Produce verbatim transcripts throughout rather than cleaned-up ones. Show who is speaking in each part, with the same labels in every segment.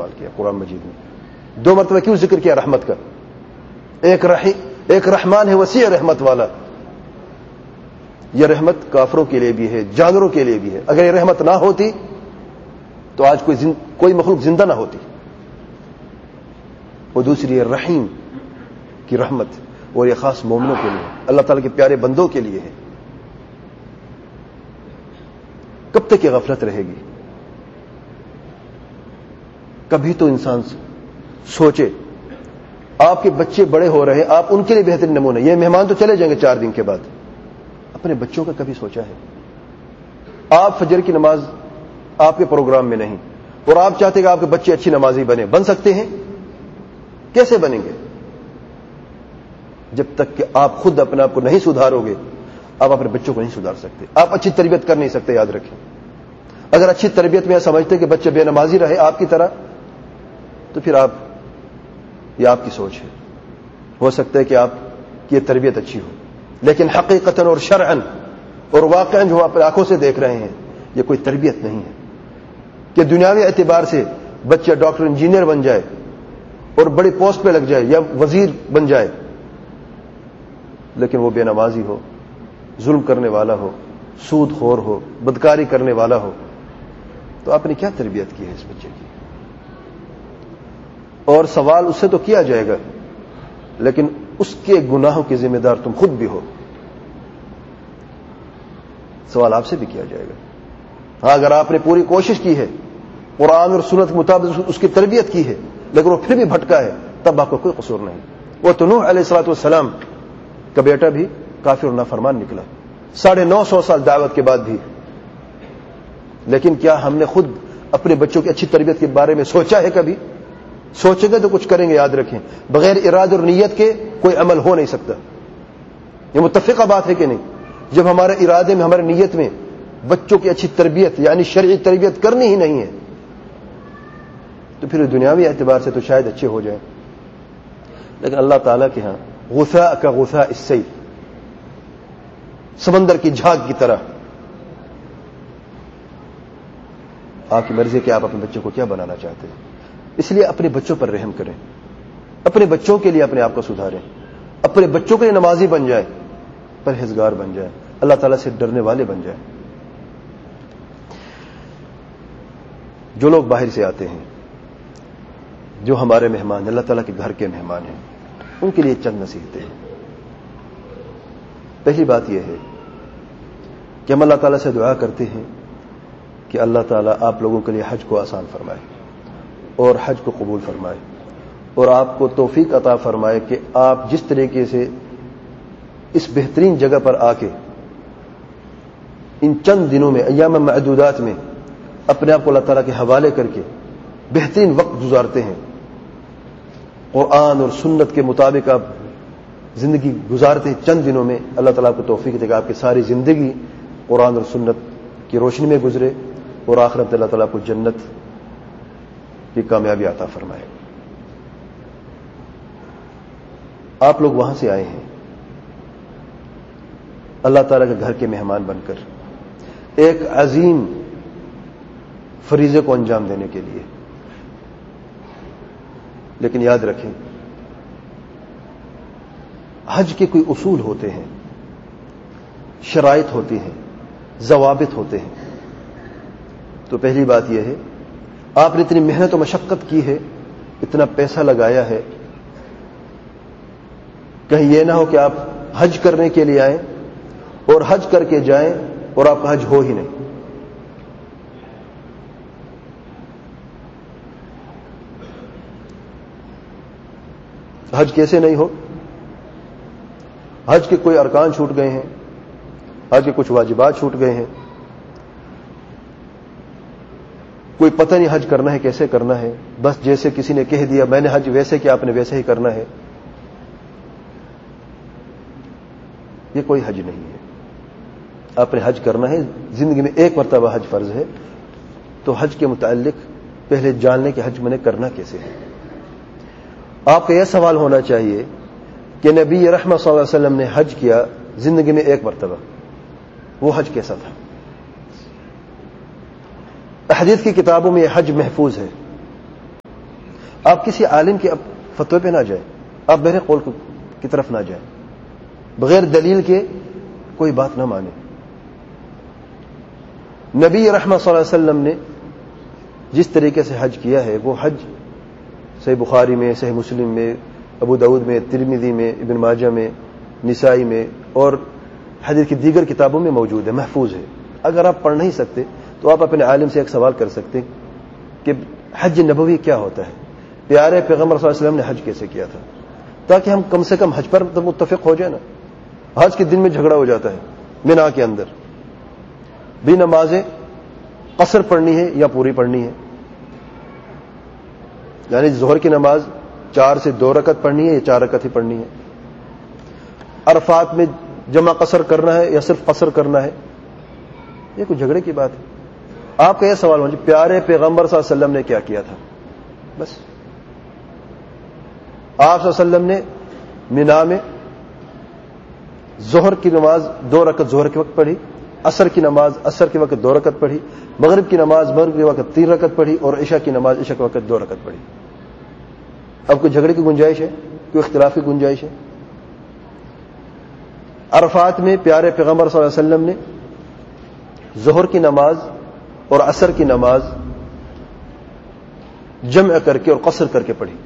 Speaker 1: استعمال کیا قرآن مجید میں. دو مرتبہ کیوں ذکر کیا رحمت کا؟ ایک رحیم ایک رحمان ہے وسیع رحمت والا. یہ رحمت کافروں کے لیے بھی ہے, جانوروں کے لیے بھی ہے. اگر یہ رحمت نہ ہوتی تو آج کوئی زند... کوئی مخلوق زندہ نہ ہوتی. اور دوسری یہ رحیم کی رحمت, اور یہ خاص مومنوں کے لیے, اللہ تعالیٰ کے پیارے بندوں کے لیے ہے. کب تک یہ غفلت رہے گی؟ کبھی تو انسان سوچے. آپ کے بچے بڑے ہو رہے ہیں, آپ ان کے لیے بہترین نمونہ. یہ مہمان تو چلے جائیں گے چار دن کے بعد. اپنے بچوں کا کبھی سوچا ہے؟ آپ فجر کی نماز آپ کے پروگرام میں نہیں, اور آپ چاہتے ہیں کہ آپ کے بچے اچھی نمازی بنے. بن سکتے ہیں؟ کیسے بنیں گے؟ جب تک کہ آپ خود اپنے آپ کو نہیں سدھارو گے, آپ اپنے بچوں کو نہیں سدھار سکتے. آپ اچھی تربیت کر نہیں سکتے, یاد رکھیں. اگر اچھی تربیت میں سمجھتے کہ بچے بے نمازی رہے آپ کی طرح, تو پھر آپ یہ آپ کی سوچ ہے. ہو سکتا ہے کہ آپ کی یہ تربیت اچھی ہو, لیکن حقیقتاً اور شرعاً اور واقعاً جو آپ آنکھوں سے دیکھ رہے ہیں, یہ کوئی تربیت نہیں ہے. کہ دنیاوی اعتبار سے بچہ ڈاکٹر انجینئر بن جائے اور بڑی پوسٹ پہ لگ جائے یا وزیر بن جائے, لیکن وہ بے نمازی ہو, ظلم کرنے والا ہو, سود خور ہو, بدکاری کرنے والا ہو, تو آپ نے کیا تربیت کی ہے اس بچے کی؟ اور سوال اس سے تو کیا جائے گا, لیکن اس کے گناہوں کی ذمہ دار تم خود بھی ہو. سوال آپ سے بھی کیا جائے گا. ہاں, اگر آپ نے پوری کوشش کی ہے, قرآن اور سنت کے مطابق اس کی تربیت کی ہے, لیکن وہ پھر بھی بھٹکا ہے, تب آپ کو کوئی قصور نہیں. وہ تو نوح علیہ الصلوۃ والسلام کا بیٹا بھی کافر اور نافرمان نکلا, ساڑھے نو سو سال دعوت کے بعد بھی. لیکن کیا ہم نے خود اپنے بچوں کی اچھی تربیت کے بارے میں سوچا ہے کبھی؟ سوچیں گے تو کچھ کریں گے. یاد رکھیں, بغیر ارادہ اور نیت کے کوئی عمل ہو نہیں سکتا. یہ متفقہ بات ہے کہ نہیں؟ جب ہمارے ارادے میں, ہمارے نیت میں بچوں کی اچھی تربیت یعنی شرعی تربیت کرنی ہی نہیں ہے, تو پھر دنیاوی اعتبار سے تو شاید اچھے ہو جائیں, لیکن اللہ تعالیٰ کے ہاں غثاء کا غثاء السیل, سمندر کی جھاگ کی طرح. آپ کی مرضی کہ آپ اپنے بچوں کو کیا بنانا چاہتے ہیں. اس لیے اپنے بچوں پر رحم کریں, اپنے بچوں کے لیے اپنے آپ کو سدھاریں, اپنے بچوں کے لیے نمازی بن جائیں, پرہیزگار بن جائیں, اللہ تعالیٰ سے ڈرنے والے بن جائیں. جو لوگ باہر سے آتے ہیں, جو ہمارے مہمان اللہ تعالیٰ کے گھر کے مہمان ہیں, ان کے لیے چند نصیحتیں ہیں. پہلی بات یہ ہے کہ ہم اللہ تعالیٰ سے دعا کرتے ہیں کہ اللہ تعالیٰ آپ لوگوں کے لیے حج کو آسان فرمائے اور حج کو قبول فرمائے, اور آپ کو توفیق عطا فرمائے کہ آپ جس طریقے سے اس بہترین جگہ پر آ کے ان چند دنوں میں, ایام معدودات میں اپنے آپ کو اللہ تعالیٰ کے حوالے کر کے بہترین وقت گزارتے ہیں, قرآن اور سنت کے مطابق آپ زندگی گزارتے ہیں چند دنوں میں, اللہ تعالیٰ آپ کو توفیق دے کہ آپ کی ساری زندگی قرآن اور سنت کی روشنی میں گزرے, اور آخرت اللہ تعالیٰ کو جنت کی کامیابی عطا فرمائے. آپ لوگ وہاں سے آئے ہیں اللہ تعالیٰ کے گھر کے مہمان بن کر ایک عظیم فریضے کو انجام دینے کے لیے, لیکن یاد رکھیں حج کے کوئی اصول ہوتے ہیں, شرائط ہوتی ہیں, ضوابط ہوتے ہیں. تو پہلی بات یہ ہے, آپ نے اتنی محنت و مشقت کی ہے, اتنا پیسہ لگایا ہے, کہیں یہ نہ ہو کہ آپ حج کرنے کے لیے آئیں اور حج کر کے جائیں اور آپ کا حج ہو ہی نہیں. حج کیسے نہیں ہو؟ حج کے کوئی ارکان چھوٹ گئے ہیں, حج کے کچھ واجبات چھوٹ گئے ہیں, کوئی پتہ نہیں حج کرنا ہے کیسے کرنا ہے, بس جیسے کسی نے کہہ دیا میں نے حج ویسے کہ آپ نے ویسے ہی کرنا ہے. یہ کوئی حج نہیں ہے. آپ نے حج کرنا ہے, زندگی میں ایک مرتبہ حج فرض ہے, تو حج کے متعلق پہلے جان لیں کہ حج میں نے کرنا کیسے ہے. آپ کا یہ سوال ہونا چاہیے کہ نبی رحمت صلی اللہ علیہ وسلم نے حج کیا زندگی میں ایک مرتبہ, وہ حج کیسا تھا؟ حدیث کی کتابوں میں یہ حج محفوظ ہے, آپ کسی عالم کے فتوے پہ نہ جائیں, آپ بہر قول کی طرف نہ جائیں, بغیر دلیل کے کوئی بات نہ مانیں. نبی رحمت صلی اللہ علیہ وسلم نے جس طریقے سے حج کیا ہے وہ حج صحیح بخاری میں, صحیح مسلم میں, ابو داؤد میں, ترمذی میں, ابن ماجہ میں, نسائی میں اور حدیث کی دیگر کتابوں میں موجود ہے, محفوظ ہے. اگر آپ پڑھ نہیں سکتے تو آپ اپنے عالم سے ایک سوال کر سکتے ہیں کہ حج نبوی کیا ہوتا ہے, پیارے پیغمبر صلی اللہ علیہ وسلم نے حج کیسے کیا تھا, تاکہ ہم کم سے کم حج پر تو متفق ہو جائے نا. حج کے دن میں جھگڑا ہو جاتا ہے مینا کے اندر, بھی نمازیں قصر پڑھنی ہے یا پوری پڑھنی ہے, یعنی ظہر کی نماز چار سے دو رکعت پڑھنی ہے یا چار رکعت ہی پڑھنی ہے, عرفات میں جمع قصر کرنا ہے یا صرف قصر کرنا ہے, یہ کوئی جھگڑے کی بات ہے. آپ کا یہ سوال ہو جائے پیارے پیغمبر صلی اللہ علیہ وسلم نے کیا کیا تھا, بس. آپ صلی اللہ علیہ وسلم نے مینا میں ظہر کی نماز دو رکعت ظہر کے وقت پڑھی, عصر کی نماز عصر کے وقت دو رکعت پڑھی, مغرب کی نماز مغرب کے وقت تین رکعت پڑھی اور عشاء کی نماز عشاء کے وقت دو رکعت پڑھی. اب کوئی جھگڑے کی گنجائش ہے, کوئی اختلاف کی گنجائش ہے؟ عرفات میں پیارے پیغمبر صلی اللہ علیہ وسلم نے ظہر کی نماز اور عصر کی نماز جمع کر کے اور قصر کر کے پڑھی.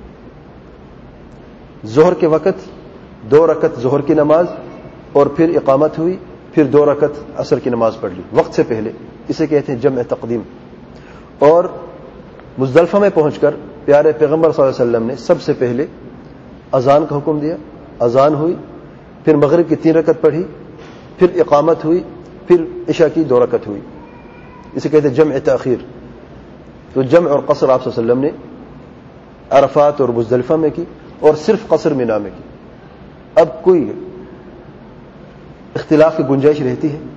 Speaker 1: ظہر کے وقت دو رکعت ظہر کی نماز اور پھر اقامت ہوئی, پھر دو رکعت عصر کی نماز پڑھ لی وقت سے پہلے, اسے کہتے ہیں جمع تقدیم. اور مزدلفہ میں پہنچ کر پیارے پیغمبر صلی اللہ علیہ وسلم نے سب سے پہلے اذان کا حکم دیا, اذان ہوئی, پھر مغرب کی تین رکعت پڑھی, پھر اقامت ہوئی, پھر عشاء کی دو رکعت ہوئی, اسے کہتے ہیں جمع تاخیر. تو جمع اور قصر آپ صلی اللہ علیہ وسلم نے عرفات اور مزدلفہ میں کی اور صرف قصر مینا میں کی. اب کوئی اختلاف کی گنجائش رہتی ہے؟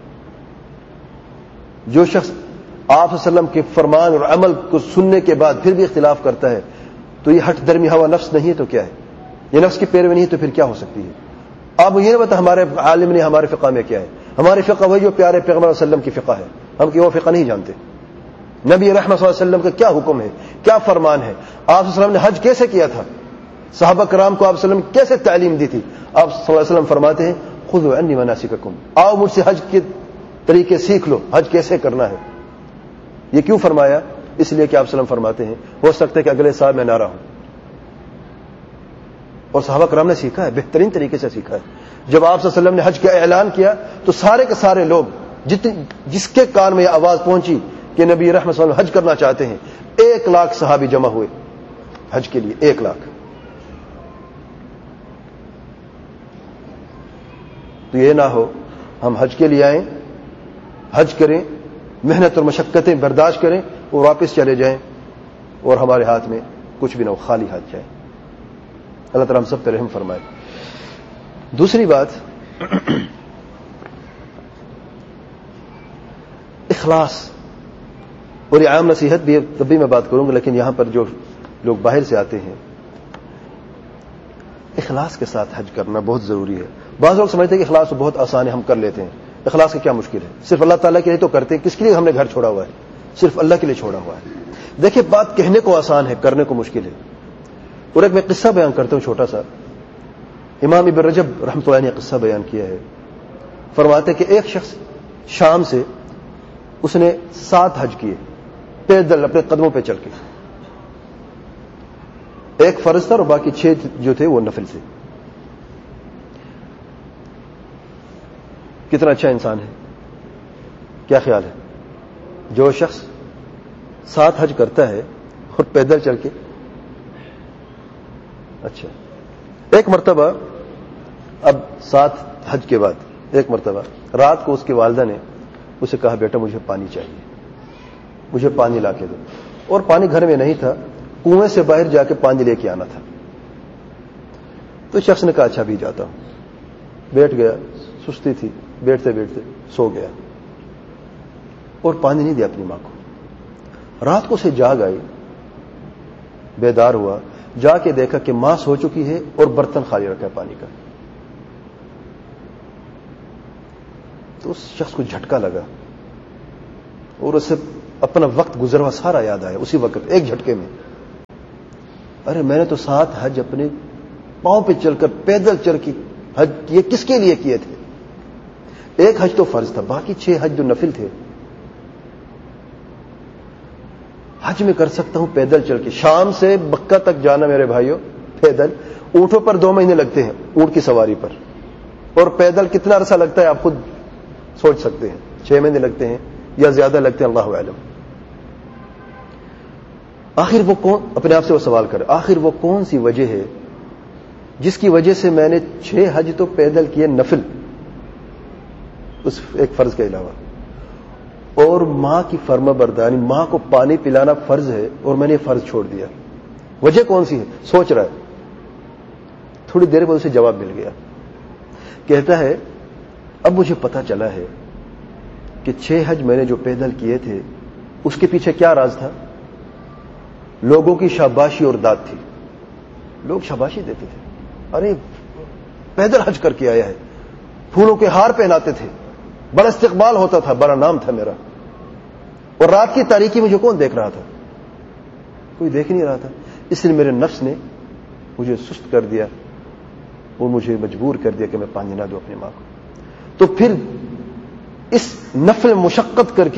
Speaker 1: جو شخص آپ صلی اللہ علیہ وسلم کے فرمان اور عمل کو سننے کے بعد پھر بھی اختلاف کرتا ہے تو یہ ہٹ درمی ہوا نفس نہیں ہے تو کیا ہے؟ یہ نفس کی پیروی نہیں ہے تو پھر کیا ہو سکتی ہے؟ آپ یہ نہیں بتا ہمارے عالم نے ہمارے فقہ میں کیا ہے. ہماری فقہ وہی جو پیارے پیغمبر صلی اللہ علیہ وسلم کی فقہ ہے, ہم کی وہ فقہ نہیں جانتے. نبی رحمت صلی اللہ علیہ وسلم کا کیا حکم ہے, کیا فرمان ہے, آپ صلی اللہ علیہ وسلم نے حج کیسے کیا تھا, صحابہ کرام کو آپ صلی اللہ علیہ وسلم کیسے تعلیم دی تھی. آپ صلی اللہ علیہ وسلم فرماتے ہیں خذوا عنی مناسککم, آؤ مجھ سے حج کے طریقے سیکھ لو, حج کیسے کرنا ہے. یہ کیوں فرمایا؟ اس لیے کہ آپ صلی اللہ علیہ وسلم فرماتے ہیں ہو سکتا ہے کہ اگلے سال میں نہ رہوں, اور صحابہ کرام نے سیکھا ہے, بہترین طریقے سے سیکھا ہے. جب آپ صلی اللہ علیہ وسلم نے حج کا اعلان کیا تو سارے کے سارے لوگ جتنے جس کے کان میں یہ آواز پہنچی کہ نبی رحمت صلی اللہ علیہ وسلم حج کرنا چاہتے ہیں, ایک لاکھ صحابی جمع ہوئے حج کے لیے, ایک لاکھ. تو یہ نہ ہو ہم حج کے لیے آئیں, حج کریں, محنت اور مشقتیں برداشت کریں اور واپس چلے جائیں اور ہمارے ہاتھ میں کچھ بھی نہ ہو, خالی ہاتھ جائیں. اللہ تعالیٰ ہم سب پہ رحم فرمائے. دوسری بات, اخلاص, اور یہ عام نصیحت بھی تب بھی میں بات کروں گا, لیکن یہاں پر جو لوگ باہر سے آتے ہیں اخلاص کے ساتھ حج کرنا بہت ضروری ہے. بعض لوگ سمجھتے ہیں کہ اخلاص تو بہت آسان ہے, ہم کر لیتے ہیں. اخلاص کی کیا مشکل ہے؟ صرف اللہ تعالیٰ کے لیے تو کرتے ہیں. کس کے لیے ہم نے گھر چھوڑا ہوا ہے؟ صرف اللہ کے لیے چھوڑا ہوا ہے. دیکھیں بات کہنے کو آسان ہے, کرنے کو مشکل ہے. اور ایک میں قصہ بیان کرتا ہوں چھوٹا سا. امام ابن رجب رحمۃ اللہ نے قصہ بیان کیا ہے. فرماتے کہ ایک شخص شام سے اس نے سات حج کیے پیدل اپنے قدموں پہ چل کے. ایک فرض تھا اور باقی چھ جو تھے وہ نفل تھے. کتنا اچھا انسان ہے, کیا خیال ہے؟ جو شخص سات حج کرتا ہے اور پیدل چل کے. اچھا, ایک مرتبہ, اب سات حج کے بعد ایک مرتبہ رات کو اس کی والدہ نے اسے کہا بیٹا مجھے پانی چاہیے, مجھے پانی لا کے دو. اور پانی گھر میں نہیں تھا, کنویں سے باہر جا کے پانی لے کے آنا تھا. تو شخص نے کہا اچھا بھی جاتا ہوں. بیٹھ گیا, سستی تھی, بیٹھتے بیٹھتے سو گیا اور پانی نہیں دیا اپنی ماں کو. رات کو اسے جاگ آئی, بیدار ہوا, جا کے دیکھا کہ ماں سو چکی ہے اور برتن خالی رکھا ہے پانی کا. تو اس شخص کو جھٹکا لگا اور اسے اپنا وقت گزرا سارا یاد آیا اسی وقت ایک جھٹکے میں. ارے میں نے تو سات حج اپنے پاؤں پہ چل کر پیدل چل کے حج کیے، کس کے لیے کیے تھے؟ ایک حج تو فرض تھا، باقی چھ حج جو نفل تھے حج میں کر سکتا ہوں پیدل چل کے. شام سے مکہ تک جانا میرے بھائیوں پیدل، اونٹوں پر دو مہینے لگتے ہیں، اونٹ کی سواری پر، اور پیدل کتنا عرصہ لگتا ہے آپ خود سوچ سکتے ہیں. چھ مہینے لگتے ہیں یا زیادہ لگتے ہیں، اللہ اعلم. آخر وہ کون، اپنے آپ سے وہ سوال کرے، آخر وہ کون سی وجہ ہے جس کی وجہ سے میں نے چھ حج تو پیدل کیے نفل اس ایک فرض کے علاوہ، اور ماں کی فرما برداری، ماں کو پانی پلانا فرض ہے اور میں نے فرض چھوڑ دیا. وجہ کون سی ہے؟ سوچ رہا ہے. تھوڑی دیر بعد اسے جواب مل گیا. کہتا ہے اب مجھے پتا چلا ہے کہ چھ حج میں نے جو پیدل کیے تھے اس کے پیچھے کیا راز تھا. لوگوں کی شاباشی اور داد تھی. لوگ شاباشی دیتے تھے، ارے پیدل حج کر کے آیا ہے، پھولوں کے ہار پہناتے تھے، بڑا استقبال ہوتا تھا، بڑا نام تھا میرا. اور رات کی تاریکی مجھے کون دیکھ رہا تھا؟ کوئی دیکھ نہیں رہا تھا. اس لیے میرے نفس نے مجھے سست کر دیا اور مجھے مجبور کر دیا کہ میں پانی نہ دوں اپنی ماں کو. تو پھر اس نفل مشقت کر کے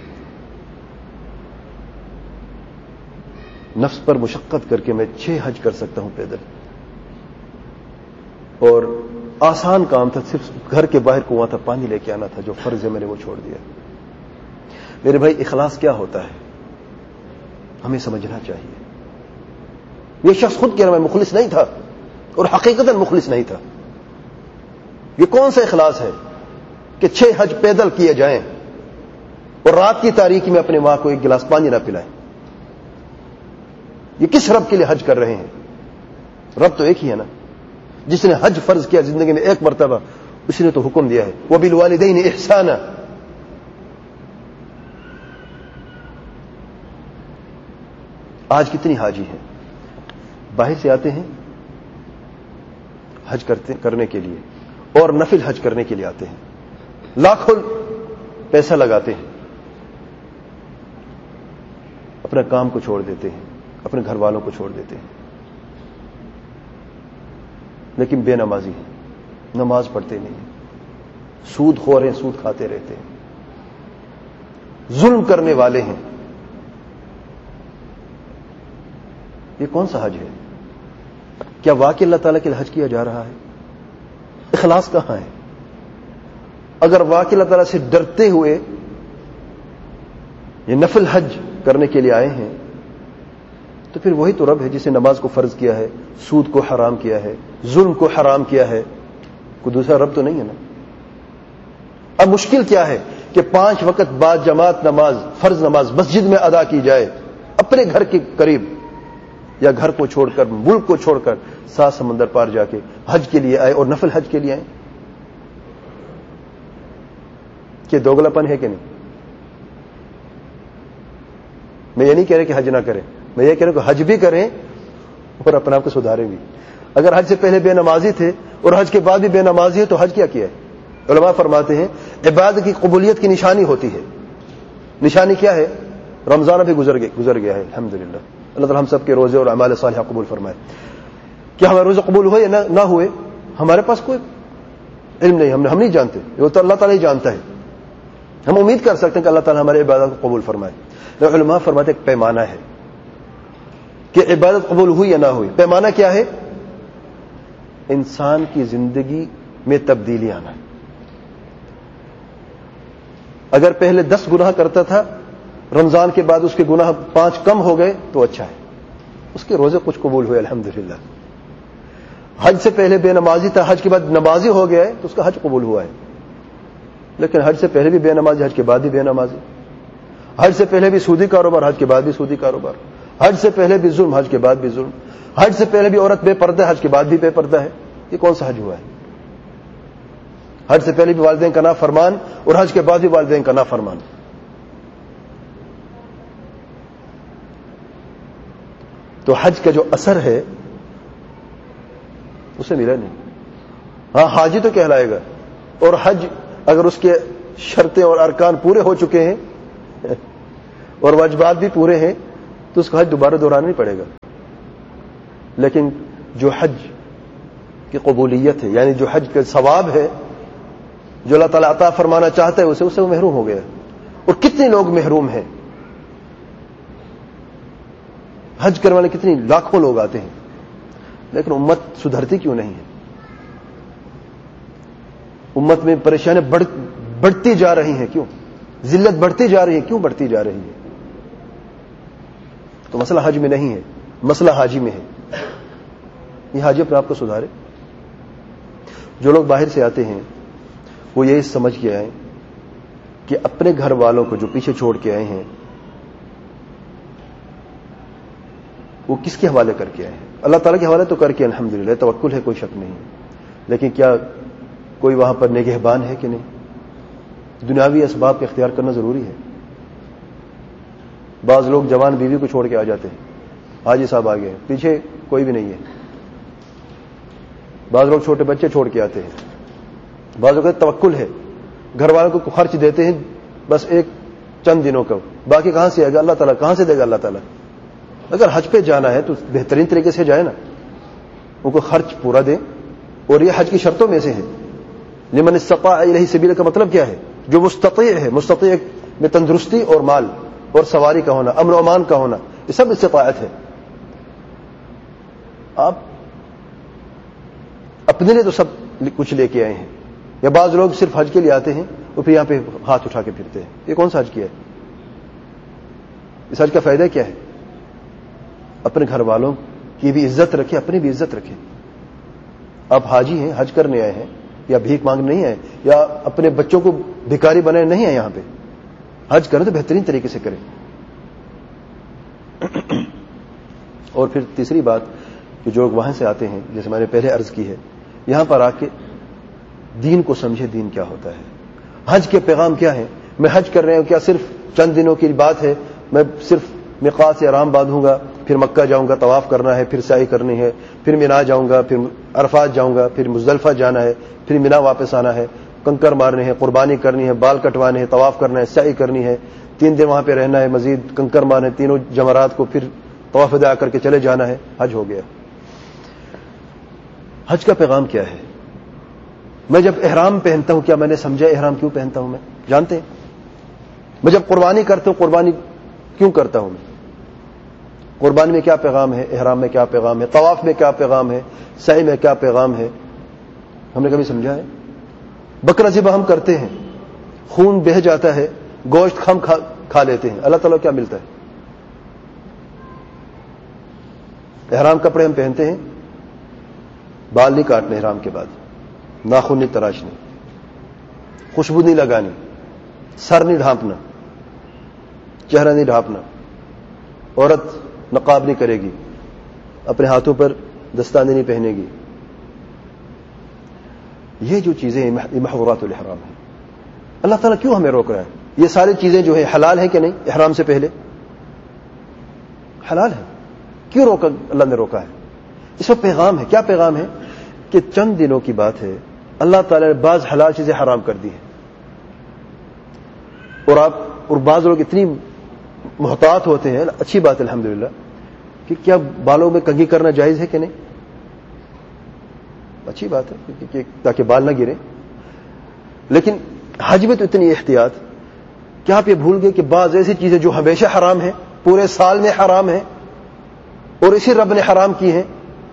Speaker 1: نفس پر مشقت کر کے میں چھ حج کر سکتا ہوں پیدل. اور آسان کام تھا، صرف گھر کے باہر کنواں تھا، پانی لے کے آنا تھا، جو فرض ہے میں نے وہ چھوڑ دیا. میرے بھائی اخلاص کیا ہوتا ہے ہمیں سمجھنا چاہیے. یہ شخص خود کہہ رہا میں مخلص نہیں تھا، اور حقیقتاً مخلص نہیں تھا. یہ کون سا اخلاص ہے کہ چھ حج پیدل کیے جائیں اور رات کی تاریکی میں اپنے ماں کو ایک گلاس پانی نہ پلائیں؟ یہ کس رب کے لیے حج کر رہے ہیں؟ رب تو ایک ہی ہے نا، جس نے حج فرض کیا زندگی میں ایک مرتبہ، اس نے تو حکم دیا ہے وَبِالْوَالِدَيْنِ إِحْسَانًا. آج کتنی حاجی ہیں باہر سے آتے ہیں حج کرتے کرنے کے لیے، اور نفل حج کرنے کے لیے آتے ہیں، لاکھوں پیسہ لگاتے ہیں، اپنا کام کو چھوڑ دیتے ہیں، اپنے گھر والوں کو چھوڑ دیتے ہیں، لیکن بے نمازی ہیں، نماز پڑھتے نہیں ہیں، سود خور ہیں، سود کھاتے رہتے ہیں، ظلم کرنے والے ہیں. یہ کون سا حج ہے؟ کیا واقعی اللہ تعالیٰ کے لیے حج کیا جا رہا ہے؟ اخلاص کہاں ہے؟ اگر واقعی اللہ تعالیٰ سے ڈرتے ہوئے یہ نفل حج کرنے کے لیے آئے ہیں تو پھر وہی تو رب ہے جس نے نماز کو فرض کیا ہے، سود کو حرام کیا ہے، ظلم کو حرام کیا ہے. کوئی دوسرا رب تو نہیں ہے نا. اب مشکل کیا ہے کہ پانچ وقت بعد جماعت نماز، فرض نماز مسجد میں ادا کی جائے، اپنے گھر کے قریب، یا گھر کو چھوڑ کر، ملک کو چھوڑ کر سات سمندر پار جا کے حج کے لیے آئے، اور نفل حج کے لیے آئے. کہ دوگلا پن ہے کہ نہیں؟ میں یہ نہیں کہہ رہا کہ حج نہ کریں، میں یہ کہہ رہا ہوں کہ حج بھی کریں اور اپنے آپ کو سدھاریں بھی. اگر حج سے پہلے بے نمازی تھے اور حج کے بعد بھی بے نمازی ہے تو حج کیا کیا ہے؟ علماء فرماتے ہیں عبادت کی قبولیت کی نشانی ہوتی ہے. نشانی کیا ہے؟ رمضان بھی گزر گیا گزر گیا ہے الحمدللہ. اللہ تعالی ہم سب کے روزے اور اعمال صالحہ قبول فرمائے. کیا ہمارے روزے قبول ہوئے یا نہ ہوئے ہمارے پاس کوئی علم نہیں، ہم ہم نہیں جانتے، وہ تو اللہ تعالیٰ ہی جانتا ہے. ہم امید کر سکتے ہیں کہ اللہ تعالیٰ ہمارے عبادت کو قبول فرمائے. لیکن علماء فرماتے ایک پیمانہ ہے کہ عبادت قبول ہوئی یا نہ ہوئی. پیمانہ کیا ہے؟ انسان کی زندگی میں تبدیلی آنا. اگر پہلے دس گناہ کرتا تھا، رمضان کے بعد اس کے گناہ پانچ کم ہو گئے تو اچھا ہے، اس کے روزے کچھ قبول ہوئے الحمدللہ. حج سے پہلے بے نمازی تھا، حج کے بعد نمازی ہو گیا ہے تو اس کا حج قبول ہوا ہے. لیکن حج سے پہلے بھی بے نمازی، حج کے بعد بھی بے نمازی، حج سے پہلے بھی سودی کاروبار، حج کے بعد بھی سودی کاروبار، حج سے پہلے بھی ظلم، حج کے بعد بھی ظلم، حج سے پہلے بھی عورت بے پردہ ہے، حج کے بعد بھی بے پردہ ہے. یہ کون سا حج ہوا ہے؟ حج سے پہلے بھی والدین کا نافرمان اور حج کے بعد بھی والدین کا نافرمان. تو حج کا جو اثر ہے اسے ملا نہیں. ہاں حاجی تو کہلائے گا، اور حج اگر اس کے شرطیں اور ارکان پورے ہو چکے ہیں اور واجبات بھی پورے ہیں تو اس کا حج دوبارہ دہرانا نہیں پڑے گا. لیکن جو حج کی قبولیت ہے، یعنی جو حج کا ثواب ہے جو اللہ تعالیٰ عطا فرمانا چاہتا ہے اسے اسے وہ محروم ہو گیا. اور کتنے لوگ محروم ہیں؟ حج کرنے والے کتنی لاکھوں لوگ آتے ہیں، لیکن امت سدھرتی کیوں نہیں ہے؟ امت میں پریشانیاں بڑھ بڑھتی جا رہی ہیں، کیوں؟ ذلت بڑھتی جا رہی ہے، کیوں بڑھتی جا رہی ہے؟ تو مسئلہ حج میں نہیں ہے، مسئلہ حاجی میں ہے. یہ حاجی اپنے آپ کو سدھارے. جو لوگ باہر سے آتے ہیں وہ یہی سمجھ کے آئے کہ اپنے گھر والوں کو جو پیچھے چھوڑ کے آئے ہیں وہ کس کے حوالے کر کے آئے ہیں؟ اللہ تعالیٰ کے حوالے تو کر کے الحمدللہ توکل ہے، کوئی شک نہیں، لیکن کیا کوئی وہاں پر نگہبان ہے کہ نہیں؟ دنیاوی اسباب کا اختیار کرنا ضروری ہے. بعض لوگ جوان بیوی کو چھوڑ کے آ جاتے ہیں، حاجی صاحب آ گئے، پیچھے کوئی بھی نہیں ہے. بعض لوگ چھوٹے بچے چھوڑ کے آتے ہیں. بعض لوگ توکل ہے، گھر والوں کو خرچ دیتے ہیں بس ایک چند دنوں کا، باقی کہاں سے آئے گا اللہ تعالیٰ؟ کہاں سے دے گا اللہ تعالیٰ؟ اگر حج پہ جانا ہے تو بہترین طریقے سے جائے نا، ان کو خرچ پورا دیں. اور یہ حج کی شرطوں میں سے ہے. لمن استطاع الیہ سبیل کا مطلب کیا ہے؟ جو مستطیع ہے. مستطیع میں تندرستی اور مال اور سواری کا ہونا، امن و امان کا ہونا، یہ سب استطاعت ہے. آپ اپنے لیے تو سب کچھ لے کے آئے ہیں، یا بعض لوگ صرف حج کے لیے آتے ہیں اور پھر یہاں پہ ہاتھ اٹھا کے پھرتے ہیں. یہ کون سا حج کیا ہے؟ اس حج کا فائدہ کیا ہے؟ اپنے گھر والوں کی بھی عزت رکھے، اپنی بھی عزت رکھے. آپ حاجی ہیں، حج کرنے آئے ہیں، یا بھیک مانگنے نہیں آئے، یا اپنے بچوں کو بھکاری بنانے نہیں آئے. یہاں پہ حج کریں تو بہترین طریقے سے کریں. اور پھر تیسری بات کہ جو وہاں سے آتے ہیں، جیسے میں نے پہلے عرض کی ہے، یہاں پر آ کے دین کو سمجھے، دین کیا ہوتا ہے، حج کے پیغام کیا ہے. میں حج کر رہا ہوں، کیا صرف چند دنوں کی بات ہے؟ میں صرف میقات سے احرام باندھوں گا، پھر مکہ جاؤں گا، طواف کرنا ہے، پھر سعی کرنی ہے، پھر مینا جاؤں گا، پھر عرفات جاؤں گا، پھر مزدلفہ جانا ہے، پھر مینا واپس آنا ہے، کنکر مارنے ہیں، قربانی کرنی ہے، بال کٹوانے ہیں، طواف کرنا ہے، سعی کرنی ہے، تین دن وہاں پہ رہنا ہے، مزید کنکر مارنے، تینوں جمرات کو پھر طواف ادا کر کے چلے جانا ہے. حج ہو گیا. حج کا پیغام کیا ہے؟ میں جب احرام پہنتا ہوں، کیا میں نے سمجھا احرام کیوں پہنتا ہوں؟ میں جانتے ہیں. میں جب قربانی کرتا ہوں، قربانی کیوں کرتا ہوں؟ میں قربانی میں کیا پیغام ہے، احرام میں کیا پیغام ہے، طواف میں کیا پیغام ہے، سعی میں کیا پیغام ہے؟ ہم نے کبھی سمجھا ہے؟ بکرا ذبح ہم کرتے ہیں، خون بہہ جاتا ہے، گوشت ہم کھا, کھا لیتے ہیں، اللہ تعالیٰ کیا ملتا ہے؟ احرام کپڑے ہم پہنتے ہیں، بال نہیں کاٹنے احرام کے بعد، ناخن نہیں تراشنے، خوشبو نہیں لگانی، سر نہیں ڈھانپنا، چہرہ نہیں ڈھانپنا، عورت نقاب نہیں کرے گی، اپنے ہاتھوں پر دستانے نہیں پہنے گی. یہ جو چیزیں یہ محظورات الاحرام ہیں. اللہ تعالیٰ کیوں ہمیں روک رہا ہے؟ یہ ساری چیزیں جو ہیں حلال ہیں کہ نہیں؟ احرام سے پہلے حلال ہے. کیوں روکا اللہ نے روکا ہے؟ اس میں پیغام ہے. کیا پیغام ہے؟ کہ چند دنوں کی بات ہے، اللہ تعالیٰ نے بعض حلال چیزیں حرام کر دی ہیں. اور آپ اور بعض لوگ اتنی محتاط ہوتے ہیں، اچھی بات الحمدللہ، کہ کیا بالوں میں کنگھی کرنا جائز ہے کہ نہیں؟ اچھی بات ہے کہ تاکہ بال نہ گریں. لیکن حج میں تو اتنی احتیاط کہ آپ یہ بھول گئے کہ بعض ایسی چیزیں جو ہمیشہ حرام ہیں، پورے سال میں حرام ہیں، اور اسی رب نے حرام کی ہیں.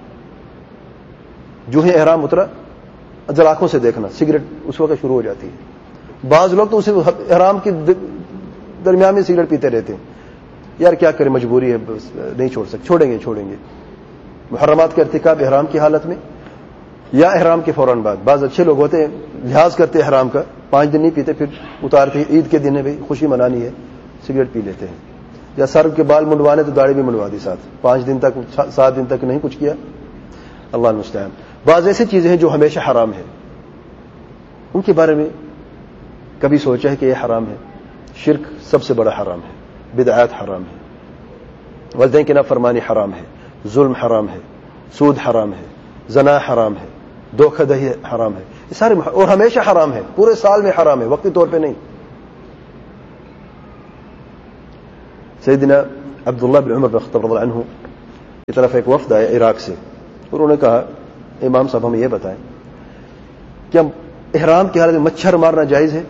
Speaker 1: جو ہے احرام اترا، ذرا آنکھوں سے دیکھنا، سگریٹ اس وقت شروع ہو جاتی ہے. بعض لوگ تو اسے احرام کے درمیان میں سگریٹ پیتے رہتے ہیں. یار کیا کریں، مجبوری ہے، بس نہیں چھوڑ سکتے، چھوڑیں گے چھوڑیں گے. محرمات کا ارتکاب احرام کی حالت میں یا احرام کے فوراً بعد. بعض اچھے لوگ ہوتے ہیں، لحاظ کرتے احرام کا، پانچ دن نہیں پیتے، پھر اتارتے ہیں، عید کے دن ہے بھائی خوشی منانی ہے، سگریٹ پی لیتے ہیں. یا سر کے بال منڈوانے تو داڑھی بھی منڈوا دی ساتھ، پانچ دن تک سات دن تک نہیں کچھ کیا. اللہ المستعان. بعض ایسی چیزیں ہیں جو ہمیشہ حرام ہے، ان کے بارے میں کبھی سوچا ہے کہ یہ حرام ہے؟ شرک سب سے بڑا حرام ہے، بدعات حرام ہے، والدین کی نافرمانی حرام ہے، ظلم حرام ہے، سود حرام ہے، زنا حرام ہے، دھوکہ دہی حرام ہے. یہ سارے اور ہمیشہ حرام ہے، پورے سال میں حرام ہے، وقتی طور پہ نہیں. سیدنا عبداللہ بن عمر بن الخطاب رضی اللہ عنہ کی طرف ایک وفد آیا عراق سے، اور انہوں نے کہا امام صاحب ہمیں یہ بتائیں کہ ہم احرام کی حالت میں مچھر مارنا جائز ہے؟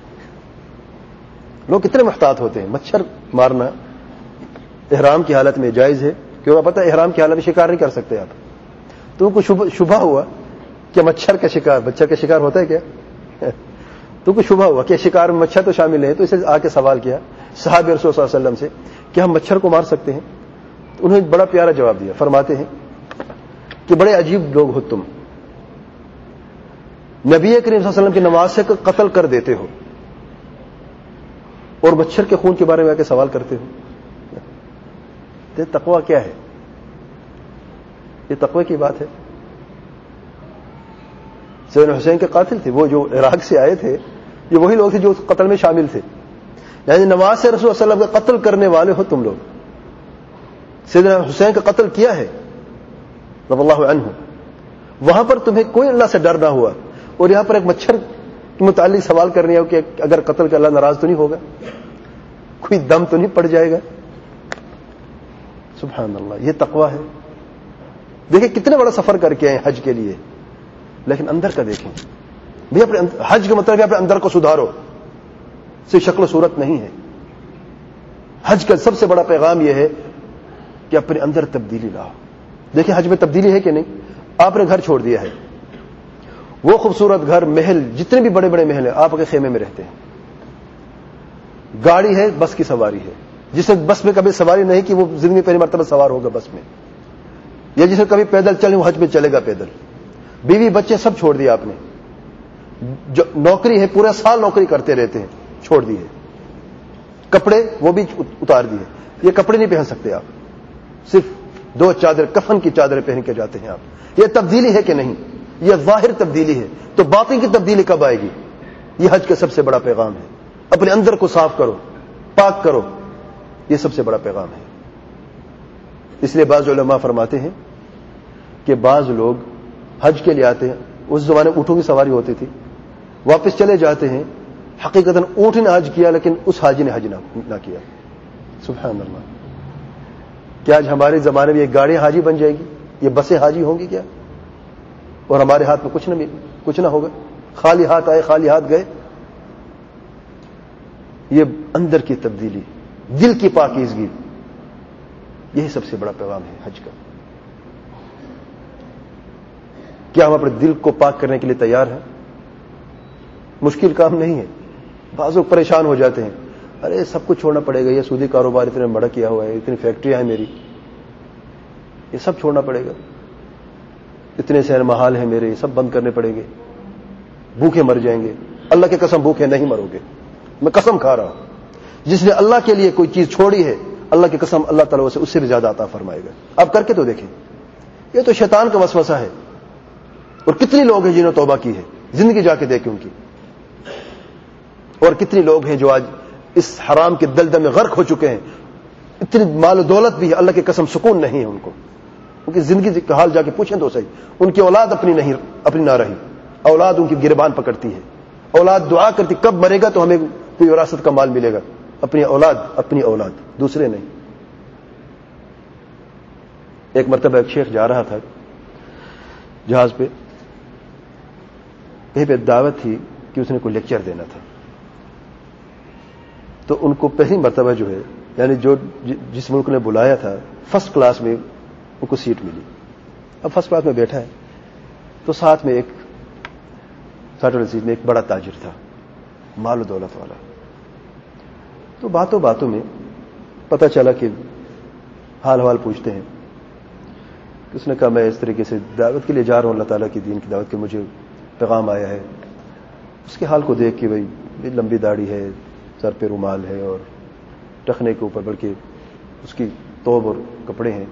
Speaker 1: لوگ کتنے محتاط ہوتے ہیں، مچھر مارنا احرام کی حالت میں جائز ہے؟ کیوں پتہ ہے احرام کی حالت میں شکار نہیں کر سکتے آپ، تو کو شبہ ہوا کہ مچھر کا شکار مچھر کا شکار ہوتا ہے کیا؟ تو کو شبہ ہوا کہ شکار میں مچھر تو شامل ہے، تو اسے آ کے سوال کیا صحابہ رسول صلی اللہ علیہ وسلم سے کہ ہم مچھر کو مار سکتے ہیں؟ تو انہوں نے بڑا پیارا جواب دیا، فرماتے ہیں کہ بڑے عجیب لوگ ہو تم، نبی کریم صلی اللہ علیہ وسلم کی نماز کو قتل کر دیتے ہو اور مچھر کے خون کے بارے میں آ کے سوال کرتے ہو۔ یہ تقویٰ کیا ہے؟ یہ تقوی کی بات ہے۔ سیدنا حسین کے قاتل تھے وہ، جو عراق سے آئے تھے، یہ وہی لوگ تھے جو اس قتل میں شامل تھے، یعنی نماز سے رسول صلی اللہ علیہ وسلم کا قتل کرنے والے ہو تم لوگ۔ سیدنا حسین کا قتل کیا ہے رضی اللہ عنہ، وہاں پر تمہیں کوئی اللہ سے ڈر نہ ہوا، اور یہاں پر ایک مچھر کے متعلق سوال کرنے ہو کہ اگر قتل کا اللہ ناراض تو نہیں ہوگا، کوئی دم تو نہیں پڑ جائے گا؟ سبحان اللہ، یہ تقویٰ ہے۔ دیکھیں کتنے بڑا سفر کر کے آئے حج کے لیے، لیکن اندر کا دیکھیں بھی، اپنے حج کا مطلب ہے اپنے اندر کو سدھارو، صرف شکل و صورت نہیں ہے۔ حج کا سب سے بڑا پیغام یہ ہے کہ اپنے اندر تبدیلی لاؤ۔ دیکھیں حج میں تبدیلی ہے کہ نہیں؟ آپ نے گھر چھوڑ دیا ہے، وہ خوبصورت گھر، محل، جتنے بھی بڑے بڑے محل ہیں، آپ کے خیمے میں رہتے ہیں، گاڑی ہے، بس کی سواری ہے، جس نے بس میں کبھی سواری نہیں کی وہ زندگی میں پہلی مرتبہ سوار ہوگا بس میں، یا جس نے کبھی پیدل چلے وہ حج میں چلے گا پیدل۔ بیوی بچے سب چھوڑ دیا آپ نے، جو نوکری ہے پورا سال نوکری کرتے رہتے ہیں، چھوڑ دیے، کپڑے وہ بھی اتار دیے، یہ کپڑے نہیں پہن سکتے آپ، صرف دو چادر، کفن کی چادریں پہن کے جاتے ہیں آپ۔ یہ تبدیلی ہے کہ نہیں؟ یہ ظاہر تبدیلی ہے، تو باطن کی تبدیلی کب آئے گی؟ یہ حج کا سب سے بڑا پیغام ہے، اپنے اندر کو صاف کرو، پاک کرو، یہ سب سے بڑا پیغام ہے۔ اس لیے بعض علماء فرماتے ہیں کہ بعض لوگ حج کے لیے آتے ہیں، اس زمانے میں اونٹوں کی سواری ہوتی تھی، واپس چلے جاتے ہیں، حقیقتاً اونٹ نے حج کیا لیکن اس حاجی نے حج نہ کیا۔ سبحان اللہ، کیا آج ہمارے زمانے میں یہ گاڑیاں حاجی بن جائے گی، یہ بسیں حاجی ہوں گی کیا؟ اور ہمارے ہاتھ میں کچھ نہ کچھ نہ ہوگا، خالی ہاتھ آئے خالی ہاتھ گئے۔ یہ اندر کی تبدیلی، دل کی پاکیزگی، یہی سب سے بڑا پیغام ہے حج کا۔ کیا ہم اپنے دل کو پاک کرنے کے لیے تیار ہیں؟ مشکل کام نہیں ہے، بعض لوگ پریشان ہو جاتے ہیں، ارے سب کچھ چھوڑنا پڑے گا، یہ سودی کاروبار اتنے بڑا کیا ہوا ہے، اتنی فیکٹریاں ہیں میری، یہ سب چھوڑنا پڑے گا، اتنے سینما ہال ہیں میرے، یہ سب بند کرنے پڑیں گے، بھوکے مر جائیں گے۔ اللہ کی قسم بھوکے نہیں مرو گے، میں قسم کھا رہا ہوں۔ جس نے اللہ کے لیے کوئی چیز چھوڑی ہے، اللہ کی قسم اللہ تعالیٰ اسے اس سے بھی زیادہ عطا فرمائے گا۔ آپ کر کے تو دیکھیں، یہ تو شیطان کا وسوسہ ہے، اور کتنی لوگ ہیں جنہوں نے توبہ کی ہے، زندگی جا کے دیکھیں ان کی، اور کتنی لوگ ہیں جو آج اس حرام کے دلدل میں غرق ہو چکے ہیں، اتنی مال و دولت بھی ہے، اللہ کی قسم سکون نہیں ہے ان کو، ان کی زندگی کا حال جا کے پوچھیں تو صحیح، ان کی اولاد اپنی نہیں اپنی نہ رہی، اولاد ان کی گریبان پکڑتی ہے، اولاد دعا کرتی کب مرے گا تو ہمیں کوئی وراثت کا مال ملے گا، اپنی اولاد اپنی اولاد، دوسرے نہیں۔ ایک مرتبہ ایک شیخ جا رہا تھا جہاز پہ، کہیں پہ دعوت تھی کہ اس نے کوئی لیکچر دینا تھا، تو ان کو پہلی مرتبہ جو ہے، یعنی جو جس ملک نے بلایا تھا، فرسٹ کلاس میں ان کو سیٹ ملی۔ اب فرسٹ کلاس میں بیٹھا ہے تو ساتھ میں ایک ساتھ والی سیٹ میں ایک بڑا تاجر تھا، مال و دولت والا۔ تو باتوں باتوں میں پتہ چلا کہ حال حوال پوچھتے ہیں، اس نے کہا میں اس طریقے سے دعوت کے لیے جا رہا ہوں، اللہ تعالیٰ کی دین کی دعوت کے مجھے پیغام آیا ہے۔ اس کے حال کو دیکھ کے بھائی لمبی داڑھی ہے، سر پہ رومال ہے، اور ٹخنے کے اوپر بلکہ اس کی توب اور کپڑے ہیں۔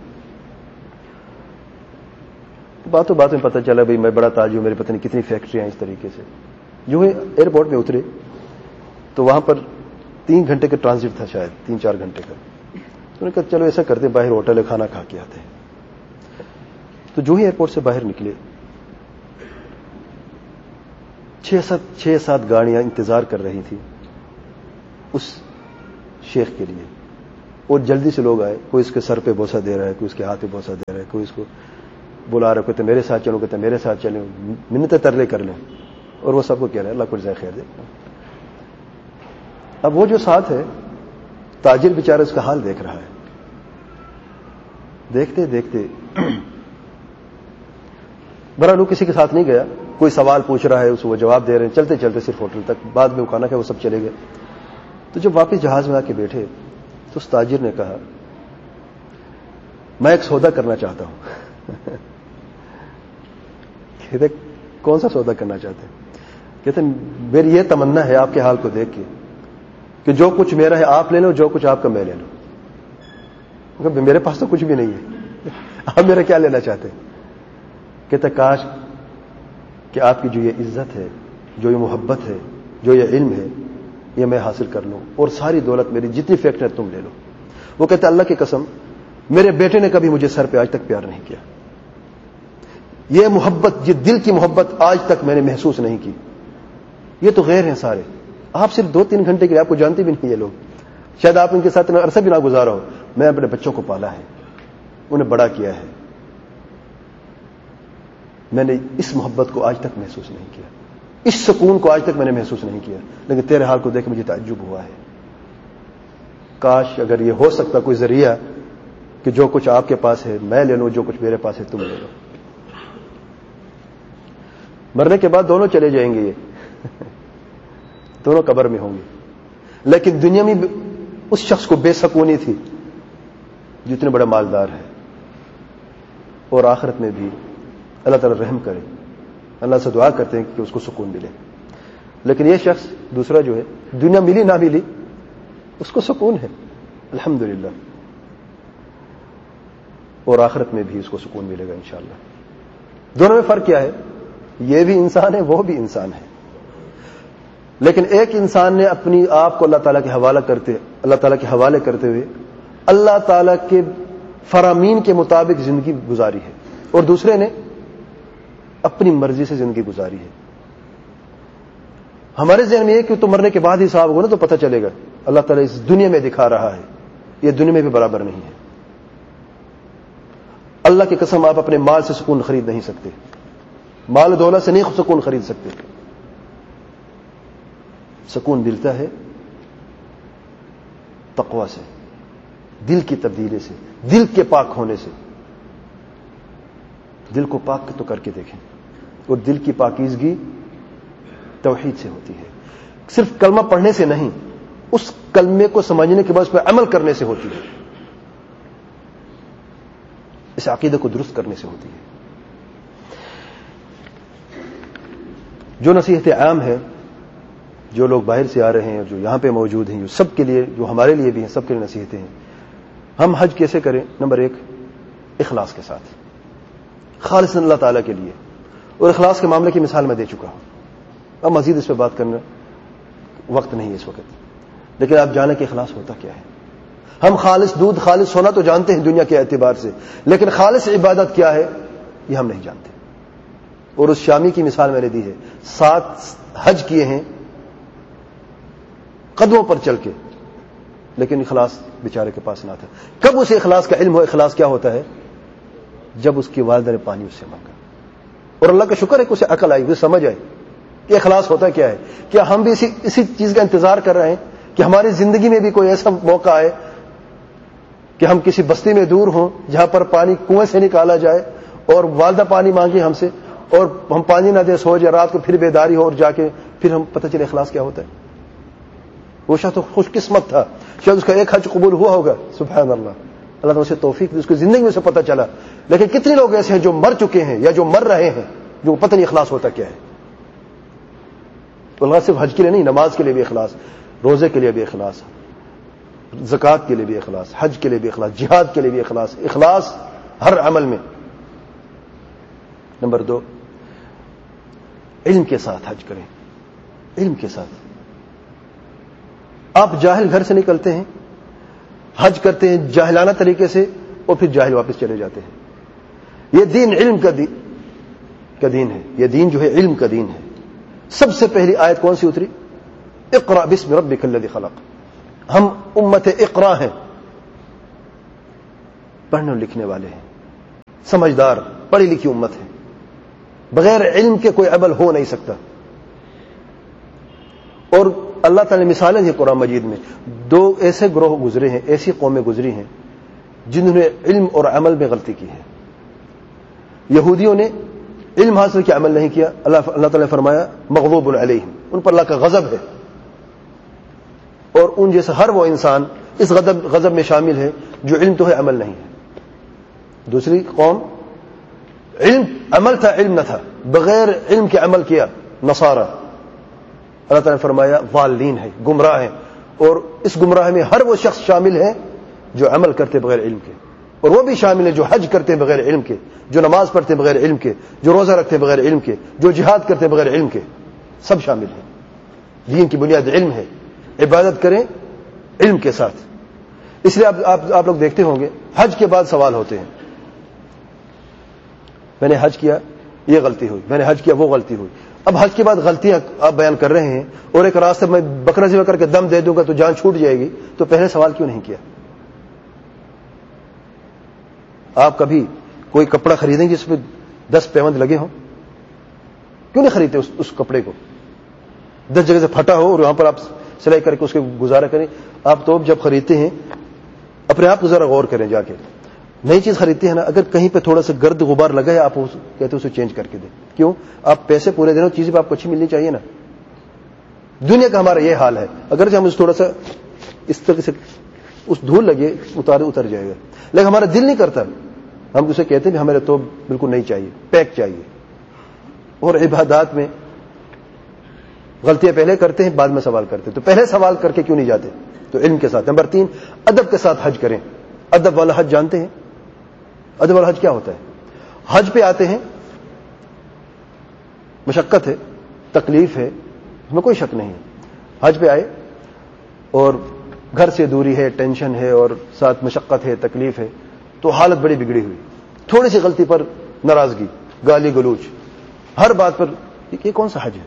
Speaker 1: باتوں باتوں میں پتہ چلا بھائی میں بڑا تاجر ہوں، میرے پتہ نہیں کتنی فیکٹریاں ہیں، اس طریقے سے۔ جو ہے ایئرپورٹ میں اترے تو وہاں پر تین گھنٹے کا ٹرانزٹ تھا، شاید تین چار گھنٹے کا۔ تو نے کہا چلو ایسا کرتے باہر ہوٹل ہے، کھانا کھا کے آتے ہیں۔ تو جو ہی ایئرپورٹ سے باہر نکلے، چھ سات چھ سات گاڑیاں انتظار کر رہی تھی اس شیخ کے لیے، اور جلدی سے لوگ آئے, کوئی اس کے سر پہ بوسہ دے رہا ہے, کوئی اس کے ہاتھ پہ بوسہ دے رہا ہے, کوئی اس کو بلا رہا ہے, کہتے میرے ساتھ چلو, کہتے میرے ساتھ چلیں, منتیں ترلے کر لیں, اور وہ سب کو کہہ رہے ہیں اللہ کو جزائے خیر دے. اب وہ جو ساتھ ہے تاجر بیچارہ اس کا حال دیکھ رہا ہے. دیکھتے دیکھتے برا لوگ کسی کے ساتھ نہیں گیا, کوئی سوال پوچھ رہا ہے اس کو وہ جواب دے رہے ہیں, چلتے چلتے صرف ہوٹل تک, بعد میں وہ کھانا کھایا وہ سب چلے گئے. تو جب واپس جہاز میں آ کے بیٹھے تو اس تاجر نے کہا میں ایک سودا کرنا چاہتا ہوں. کہتے کون سا سودا کرنا چاہتے ہیں؟ کہتے میری یہ تمنا ہے آپ کے حال کو دیکھ کے کہ جو کچھ میرا ہے آپ لے لو, جو کچھ آپ کا میں لے لو. میرے پاس تو کچھ بھی نہیں ہے, آپ میرا کیا لینا چاہتے ہیں؟ کہتا کاش کہ آپ کی جو یہ عزت ہے, جو یہ محبت ہے, جو یہ علم ہے, یہ میں حاصل کر لوں, اور ساری دولت میری جتنی فیکٹری تم لے لو. وہ کہتا اللہ کی قسم میرے بیٹے نے کبھی مجھے سر پہ آج تک پیار نہیں کیا. یہ محبت, یہ دل کی محبت آج تک میں نے محسوس نہیں کی. یہ تو غیر ہیں سارے, آپ صرف دو تین گھنٹے کے لیے, آپ کو جانتے بھی نہیں یہ لوگ, شاید آپ ان کے ساتھ عرصہ بھی نہ گزارا ہو. میں اپنے بچوں کو پالا ہے, انہیں بڑا کیا ہے, میں نے اس محبت کو آج تک محسوس نہیں کیا, اس سکون کو آج تک میں نے محسوس نہیں کیا, لیکن تیرے حال کو دیکھ مجھے تعجب ہوا ہے. کاش اگر یہ ہو سکتا کوئی ذریعہ کہ جو کچھ آپ کے پاس ہے میں لے لوں, جو کچھ میرے پاس ہے تم لے لو. مرنے کے بعد دونوں چلے جائیں گے, یہ دونوں قبر میں ہوں گے, لیکن دنیا میں اس شخص کو بے سکونی تھی جتنے بڑا مالدار ہے, اور آخرت میں بھی اللہ تعالی رحم کرے, اللہ سے دعا کرتے ہیں کہ اس کو سکون ملے. لیکن یہ شخص دوسرا جو ہے, دنیا ملی نہ ملی اس کو سکون ہے الحمدللہ, اور آخرت میں بھی اس کو سکون ملے گا انشاءاللہ. دونوں میں فرق کیا ہے؟ یہ بھی انسان ہے, وہ بھی انسان ہے, لیکن ایک انسان نے اپنی آپ کو اللہ تعالیٰ کے حوالہ کرتے اللہ تعالیٰ کے حوالے کرتے ہوئے اللہ تعالیٰ کے فرامین کے مطابق زندگی گزاری ہے, اور دوسرے نے اپنی مرضی سے زندگی گزاری ہے. ہمارے ذہن میں یہ کہ تو مرنے کے بعد ہی حساب ہوگا نا تو پتہ چلے گا. اللہ تعالیٰ اس دنیا میں دکھا رہا ہے, یہ دنیا میں بھی برابر نہیں ہے. اللہ کی قسم آپ اپنے مال سے سکون خرید نہیں سکتے, مال و دولت سے نہیں سکون خرید سکتے. سکون ملتا ہے تقوی سے, دل کی تبدیلی سے, دل کے پاک ہونے سے. دل کو پاک تو کر کے دیکھیں, اور دل کی پاکیزگی توحید سے ہوتی ہے, صرف کلمہ پڑھنے سے نہیں, اس کلمے کو سمجھنے کے بعد اس پر عمل کرنے سے ہوتی ہے, اس عقیدے کو درست کرنے سے ہوتی ہے. جو نصیحت عام ہے, جو لوگ باہر سے آ رہے ہیں, جو یہاں پہ موجود ہیں, جو سب کے لیے, جو ہمارے لیے بھی ہیں, سب کے لیے نصیحتیں ہیں. ہم حج کیسے کریں؟ نمبر ایک, اخلاص کے ساتھ, خالص اللہ تعالیٰ کے لیے. اور اخلاص کے معاملے کی مثال میں دے چکا ہوں, اب مزید اس پہ بات کرنا وقت نہیں ہے اس وقت, لیکن آپ جانیں کہ اخلاص ہوتا کیا ہے. ہم خالص دودھ, خالص سونا تو جانتے ہیں دنیا کے اعتبار سے, لیکن خالص عبادت کیا ہے یہ ہم نہیں جانتے. اور اس شامی کی مثال میں نے دی ہے, سات حج کیے ہیں قدموں پر چل کے, لیکن اخلاص بیچارے کے پاس نہ تھا. کب اسے اخلاص کا علم ہو؟ اخلاص کیا ہوتا ہے؟ جب اس کی والدہ نے پانی اس سے مانگا, اور اللہ کا شکر ہے کہ اسے عقل آئی, اسے سمجھ آئی کہ اخلاص ہوتا کیا ہے. کیا ہم بھی اسی اسی چیز کا انتظار کر رہے ہیں کہ ہماری زندگی میں بھی کوئی ایسا موقع آئے کہ ہم کسی بستی میں دور ہوں جہاں پر پانی کنویں سے نکالا جائے, اور والدہ پانی مانگے ہم سے, اور ہم پانی نہ دیں, سو جائے رات کو, پھر بیداری ہو, اور جا کے پھر ہم پتہ چلے اخلاص کیا ہوتا ہے. وہ شخص تو خوش قسمت تھا, شاید اس کا ایک حج قبول ہوا ہوگا, سبحان اللہ, اللہ تعالیٰ اسے توفیق دی, اس کی زندگی میں سے پتہ چلا. لیکن کتنے لوگ ایسے ہیں جو مر چکے ہیں یا جو مر رہے ہیں, جو پتہ نہیں اخلاص ہوتا کیا ہے. اللہ صرف حج کے لیے نہیں, نماز کے لیے بھی اخلاص, روزے کے لیے بھی اخلاص, زکوٰۃ کے لیے بھی اخلاص, حج کے لیے بھی اخلاص, جہاد کے لیے بھی اخلاص. اخلاص ہر عمل میں. نمبر دو, علم کے ساتھ حج کریں, علم کے ساتھ. آپ جاہل گھر سے نکلتے ہیں, حج کرتے ہیں جاہلانہ طریقے سے, اور پھر جاہل واپس چلے جاتے ہیں. یہ دین علم کا دین کا دین ہے, یہ دین جو ہے علم کا دین ہے. سب سے پہلی آیت کون سی اتری؟ اقرأ بسم ربک الذی خلق. ہم امت اقرا ہیں, پڑھنے اور لکھنے والے ہیں, سمجھدار پڑھی لکھی امت ہے. بغیر علم کے کوئی عمل ہو نہیں سکتا. اور اللہ تعالی نے مثالیں ہیں قرآن مجید میں. دو ایسے گروہ گزرے ہیں, ایسی قومیں گزری ہیں جنہوں نے علم اور عمل میں غلطی کی ہے. یہودیوں نے علم حاصل کیا, عمل نہیں کیا. اللہ اللہ تعالی نے فرمایا مغضوب علیہم, ان پر اللہ کا غضب ہے. اور ان جیسے ہر وہ انسان اس غضب غضب میں شامل ہے جو علم تو ہے عمل نہیں ہے. دوسری قوم علم عمل تھا, علم نہ تھا, بغیر علم کے عمل کیا, نصارہ. اللہ تعالی نے فرمایا ضالین ہے, گمراہ ہیں. اور اس گمراہ میں ہر وہ شخص شامل ہے جو عمل کرتے بغیر علم کے, اور وہ بھی شامل ہے جو حج کرتے بغیر علم کے, جو نماز پڑھتے بغیر علم کے, جو روزہ رکھتے بغیر علم کے, جو جہاد کرتے بغیر علم کے, سب شامل ہیں. دین کی بنیاد علم ہے. عبادت کریں علم کے ساتھ. اس لیے آپ آپ, آپ لوگ دیکھتے ہوں گے حج کے بعد سوال ہوتے ہیں, میں نے حج کیا یہ غلطی ہوئی, میں نے حج کیا وہ غلطی ہوئی. اب حج کے بعد غلطیاں آپ بیان کر رہے ہیں اور ایک راستے میں بکرا ذبح کر کے دم دے دوں گا تو جان چھوٹ جائے گی, تو پہلے سوال کیوں نہیں کیا؟ آپ کبھی کوئی کپڑا خریدیں گے جس پہ دس پیوند لگے ہوں, کیوں نہیں خریدتے اس, اس کپڑے کو؟ دس جگہ سے پھٹا ہو اور وہاں پر آپ سلائی کر کے اس کے گزارا کریں. آپ تو جب خریدتے ہیں اپنے آپ کو ذرا غور کریں, جا کے نئی چیز خریدتے ہیں نا, اگر کہیں پہ تھوڑا سا گرد غبار لگا ہے آپ کہتے ہیں اسے چینج کر کے دیں. کیوں؟ آپ پیسے پورے دیں, چیزیں پہ آپ کو اچھی ملنی چاہیے نا. دنیا کا ہمارا یہ حال ہے, اگر ہم اس تھوڑا سا اس طرح سے اس دھول لگے اتارے اتر جائے گا, لیکن ہمارا دل نہیں کرتا. ہم اسے کہتے ہیں ہمارے تو بالکل نہیں چاہیے, پیک چاہیے. اور عبادات میں غلطیاں پہلے کرتے ہیں, بعد میں سوال کرتے ہیں. تو پہلے سوال کر کے کیوں نہیں جاتے؟ تو علم کے ساتھ. نمبر تین, ادب کے ساتھ حج کریں. ادب والا حج جانتے ہیں؟ ادب والا حج کیا ہوتا ہے؟ حج پہ آتے ہیں, مشقت ہے, تکلیف ہے, اس میں کوئی شک نہیں ہے. حج پہ آئے اور گھر سے دوری ہے, ٹینشن ہے, اور ساتھ مشقت ہے, تکلیف ہے, تو حالت بڑی بگڑی ہوئی. تھوڑی سی غلطی پر ناراضگی, گالی گلوچ, ہر بات پر. یہ کون سا حج ہے؟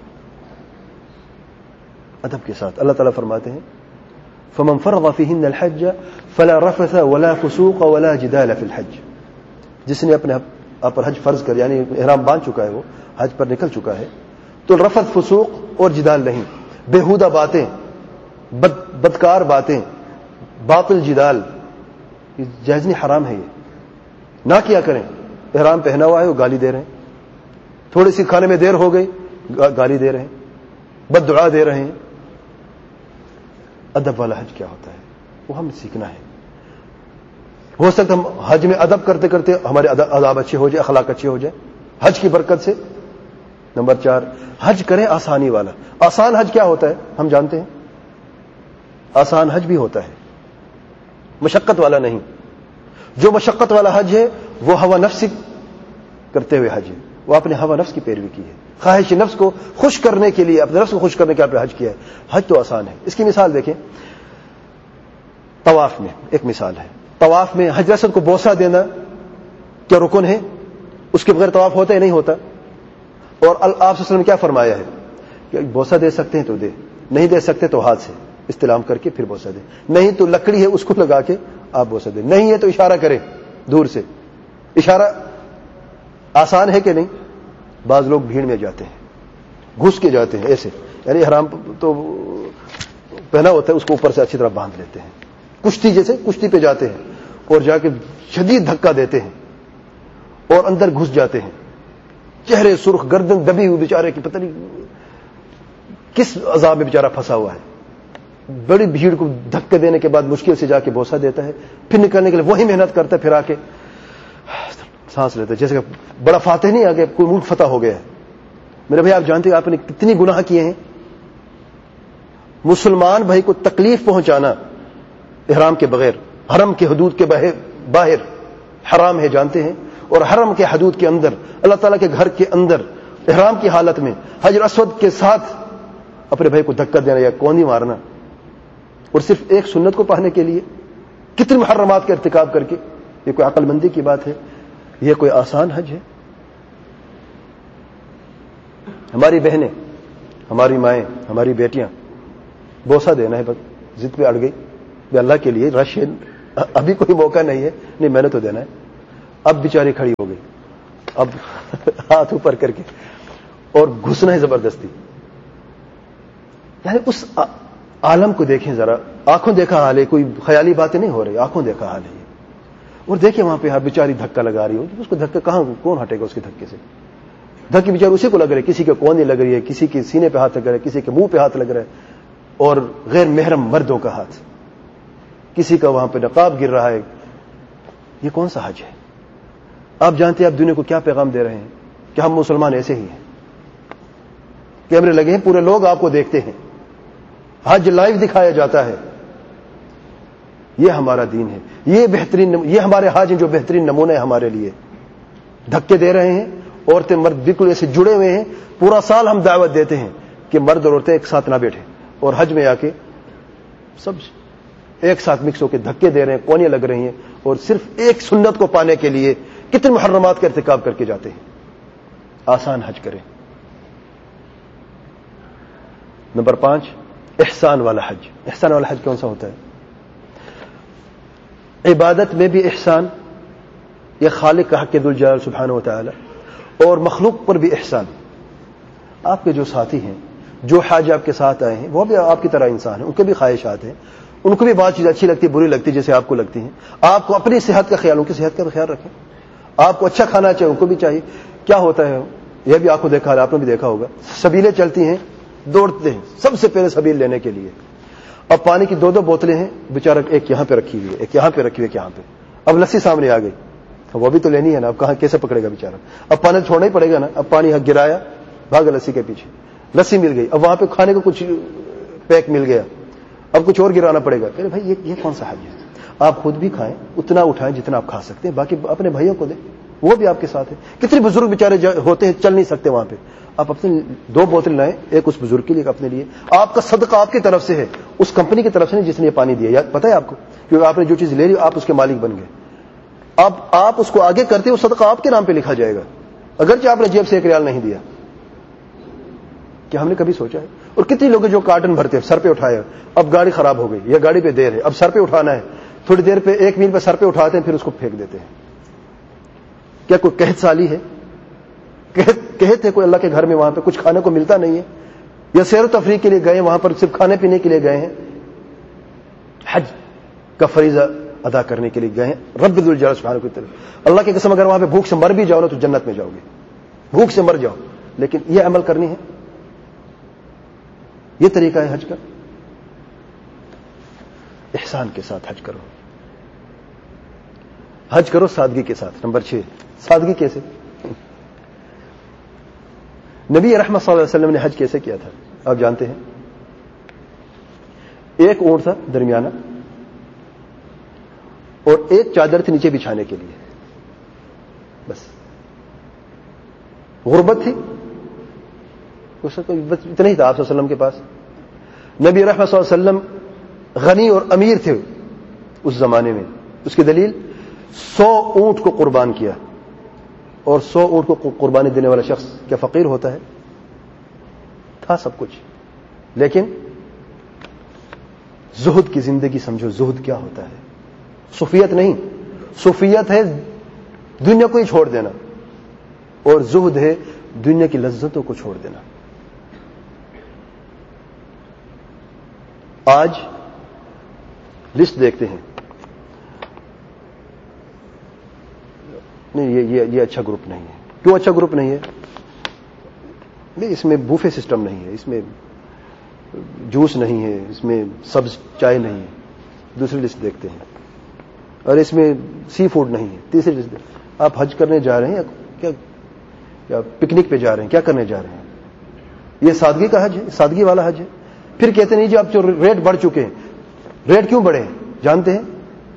Speaker 1: ادب کے ساتھ. اللہ تعالیٰ فرماتے ہیں فمن فرض فيهن الحج فلا رفث ولا فسوق ولا جدال في الحج. جس نے اپنے آپ پر حج فرض کر یعنی احرام باندھ چکا ہے, وہ حج پر نکل چکا ہے, تو رفث فسوق اور جدال نہیں, بےہودہ باتیں, بد بدکار باتیں, باطل جدال, یہ جائز نہیں, حرام ہے, یہ نہ کیا کریں. احرام پہنا ہوا ہے وہ گالی دے رہے ہیں, تھوڑی سی کھانے میں دیر ہو گئی گالی دے رہے ہیں, بد دعا دے رہے ہیں. ادب والا حج کیا ہوتا ہے وہ ہم سیکھنا ہے. ہو سکتا ہم حج میں ادب کرتے کرتے ہمارے آداب اچھے ہو جائے, اخلاق اچھے ہو جائے حج کی برکت سے. نمبر چار, حج کریں آسانی والا. آسان حج کیا ہوتا ہے ہم جانتے ہیں, آسان حج بھی ہوتا ہے, مشقت والا نہیں. جو مشقت والا حج ہے وہ ہوا نفس کرتے ہوئے حج ہے, وہ اپنے ہوا نفس کی پیروی کی ہے, خواہش نفس کو خوش کرنے کے لیے, اپنے نفس کو خوش کرنے کے لیے حج کیا ہے. حج تو آسان ہے. اس کی مثال دیکھیں, طواف میں ایک مثال ہے. طواف میں حجر اسود کو بوسہ دینا کیا رکن ہے؟ اس کے بغیر طواف ہوتا ہے نہیں ہوتا. اور آپ صلی اللہ علیہ وسلم نے کیا فرمایا ہے کہ بوسہ دے سکتے ہیں تو دے, نہیں دے سکتے تو ہاتھ سے استلام کر کے پھر بوسہ دے, نہیں تو لکڑی ہے اس کو لگا کے آپ بوسہ دیں, نہیں ہے تو اشارہ کریں دور سے. اشارہ آسان ہے کہ نہیں؟ بعض لوگ بھیڑ میں جاتے ہیں, گھس کے جاتے ہیں ایسے, یعنی حرام تو پہنا ہوتا ہے اس کو اوپر سے اچھی طرح باندھ لیتے ہیں, کشتی جیسے کشتی پہ جاتے ہیں اور جا کے شدید دھکا دیتے ہیں اور اندر گھس جاتے ہیں, چہرے سرخ, گردن دبی ہوئی, بیچارے کی پتہ نہیں کس عذاب میں بیچارہ پھنسا ہوا ہے. بڑی بھیڑ کو دھکے دینے کے بعد مشکل سے جا کے بوسہ دیتا ہے, پھر نکلنے کے لیے وہی محنت کرتا ہے, پھر آ کے سانس لیتا ہے جیسے کہ بڑا فاتح نہیں, آگے کوئی ملک فتح ہو گیا ہے. میرے بھائی آپ جانتے ہیں آپ نے کتنی گناہ کیے ہیں. مسلمان بھائی کو تکلیف پہنچانا احرام کے بغیر, حرم کے حدود کے باہر حرام ہے جانتے ہیں, اور حرم کے حدود کے اندر اللہ تعالیٰ کے گھر کے اندر احرام کی حالت میں حجر اسود کے ساتھ اپنے بھائی کو دھکا دینا یا کونی مارنا, اور صرف ایک سنت کو پانے کے لیے کتنے محرمات کا ارتکاب کر کے, یہ کوئی عقل مندی کی بات ہے؟ یہ کوئی آسان حج ہے؟ ہماری بہنیں, ہماری مائیں, ہماری بیٹیاں بوسہ دینا ہے, بس ضد پہ اڑ گئی, اللہ کے لیے رش ہے, ابھی کوئی موقع نہیں ہے, نہیں میں نے تو دینا ہے. اب بیچاری کھڑی ہو گئی, اب ہاتھ اوپر کر کے اور گھسنا ہے زبردستی. یعنی اس عالم کو دیکھیں ذرا, آنکھوں دیکھا حال ہے, کوئی خیالی باتیں نہیں ہو رہی, آنکھوں دیکھا حال ہے. اور دیکھیں وہاں پہ بیچاری دھکا لگا رہی ہو, اس کو دھکا کہاں, کون ہٹے گا اس کے دھکے سے؟ دھکی بیچاری اسی کو لگ رہی ہے, کسی کے کونے لگ رہی ہے, کسی کے سینے پہ ہاتھ لگ رہا ہے, کسی کے منہ پہ ہاتھ لگ رہا ہے, اور غیر محرم مردوں کا ہاتھ, کسی کا وہاں پہ نقاب گر رہا ہے. یہ کون سا حج ہے؟ آپ جانتے ہیں آپ دنیا کو کیا پیغام دے رہے ہیں کہ ہم مسلمان ایسے ہی ہیں, کیمرے لگے ہیں, پورے لوگ آپ کو دیکھتے ہیں, حج لائیو دکھایا جاتا ہے. یہ ہمارا دین ہے, یہ بہترین, یہ ہمارے حج ہیں جو بہترین نمونہ ہے ہمارے لیے. دھکے دے رہے ہیں, عورتیں مرد بالکل ایسے جڑے ہوئے ہیں. پورا سال ہم دعوت دیتے ہیں کہ مرد اور عورتیں ایک ساتھ نہ بیٹھیں, اور حج میں آ کے سب ایک ساتھ مکس ہو کے دھکے دے رہے ہیں, کونیاں لگ رہی ہیں, اور صرف ایک سنت کو پانے کے لیے کتنے محرمات کا ارتکاب کر کے جاتے ہیں. آسان حج کریں. نمبر پانچ, احسان والا حج. احسان والا حج کون سا ہوتا ہے؟ عبادت میں بھی احسان, یہ خالق کا حق ہے ذوالجلال سبحانہ و تعالی, اور مخلوق پر بھی احسان. آپ کے جو ساتھی ہیں, جو حاج آپ کے ساتھ آئے ہیں, وہ بھی آپ کی طرح انسان ہیں, ان کے بھی خواہشات ہیں, ان کو بھی بات چیز اچھی لگتی بری لگتی جیسے آپ کو لگتی ہیں. آپ کو اپنی صحت کا خیال, ان کی صحت کا بھی خیال رکھیں. آپ کو اچھا کھانا چاہیے, ان کو بھی چاہیے. کیا ہوتا ہے, یہ بھی آپ کو دیکھا, آپ نے بھی دیکھا ہوگا, سبیلیں چلتی ہیں, دوڑتے ہیں سب سے پہلے سبیل لینے کے لیے. اب پانی کی دو دو بوتلیں ہیں, بیچارہ ایک یہاں پہ رکھی ہوئی ہے, ایک یہاں پہ رکھی ہوئی ہے, یہاں پہ. اب لسی سامنے آ گئی, وہ بھی تو لینی ہے نا, اب کہاں کیسے پکڑے گا بیچارہ؟ اب پانی چھوڑنا ہی پڑے گا نا. اب پانی یہاں گرایا, بھاگا لسی کے پیچھے, لسی مل گئی. اب وہاں پہ کھانے کو کچھ پیک مل گیا, اب کچھ اور گرانا پڑے گا. کہ بھائی یہ کون سا حج ہے؟ آپ خود بھی کھائیں, اتنا اٹھائیں جتنا آپ کھا سکتے ہیں, باقی اپنے بھائیوں کو دیں, وہ بھی آپ کے ساتھ ہیں. کتنے بزرگ بیچارے ہوتے ہیں, چل نہیں سکتے وہاں پہ, آپ اپنے دو بوتل لائیں, ایک اس بزرگ کے لیے, ایک اپنے لیے. آپ کا صدقہ آپ کی طرف سے ہے, اس کمپنی کی طرف سے نہیں جس نے یہ پانی دیا. پتہ ہے آپ کو, کیونکہ آپ نے جو چیز لے لی آپ اس کے مالک بن گئے. اب آپ اس کو آگے کرتے, وہ صدقہ آپ کے نام پہ لکھا جائے گا, اگرچہ آپ نے جیب سے ایک ریال نہیں دیا. کیا ہم نے کبھی سوچا ہے؟ اور کتنے لوگ جو کارٹن بھرتے ہیں, سر پہ اٹھایا, اب گاڑی خراب ہو گئی یا گاڑی پہ دیر ہے, اب سر پہ اٹھانا ہے, تھوڑی دیر پہ ایک میل پہ سر پہ اٹھاتے ہیں, پھر اس کو پھینک دیتے ہیں. کیا کوئی قحط سالی ہے؟ قحط ہے کوئی اللہ کے گھر میں, وہاں پہ کچھ کھانے کو ملتا نہیں ہے, یا سیر و تفریح کے لیے گئے, وہاں پر صرف کھانے پینے کے لیے گئے ہیں, حج کا فریضہ ادا کرنے کے لیے گئے ہیں رب ذوالجلال سبحانہ کی طرف. اللہ کی قسم اگر وہاں پہ بھوک سے مر بھی جاؤ نا تو جنت میں جاؤ گے, بھوک سے مر جاؤ. لیکن یہ عمل کرنی ہے, یہ طریقہ ہے حج کا. احسان کے ساتھ حج کرو, حج کرو سادگی کے ساتھ. نمبر چھ, سادگی کیسے؟ نبی رحمت صلی اللہ علیہ وسلم نے حج کیسے کیا تھا آپ جانتے ہیں؟ ایک اونٹ تھا درمیانہ, اور ایک چادر تھی نیچے بچھانے کے لیے, بس. غربت تھی, بس اتنا ہی تھا آپ صلی اللہ علیہ وسلم کے پاس. نبی رحمت صلی اللہ علیہ وسلم غنی اور امیر تھے اس زمانے میں. اس کی دلیل, سو اونٹ کو قربان کیا, اور سو اونٹ کو قربانی دینے والا شخص کیا فقیر ہوتا ہے؟ تھا سب کچھ, لیکن زہد کی زندگی سمجھو. زہد کیا ہوتا ہے؟ صوفیت نہیں, صوفیت ہے دنیا کو ہی چھوڑ دینا, اور زہد ہے دنیا کی لذتوں کو چھوڑ دینا. آج لسٹ دیکھتے ہیں, نہیں یہ یہ یہ اچھا گروپ نہیں ہے. کیوں اچھا گروپ نہیں ہے؟ نہیں, اس میں بوفے سسٹم نہیں ہے, اس میں جوس نہیں ہے, اس میں سبز چائے نہیں ہے. دوسری لسٹ دیکھتے ہیں, اور اس میں سی فوڈ نہیں ہے. تیسری لسٹ دیکھتے ہیں. آپ حج کرنے جا رہے ہیں یا کیا پکنک پہ جا رہے ہیں, کیا کرنے جا رہے ہیں؟ یہ سادگی کا حج ہے, سادگی والا حج ہے. پھر کہتے نہیں جی اب جو ریٹ بڑھ چکے ہیں. ریٹ کیوں بڑھے ہیں جانتے ہیں؟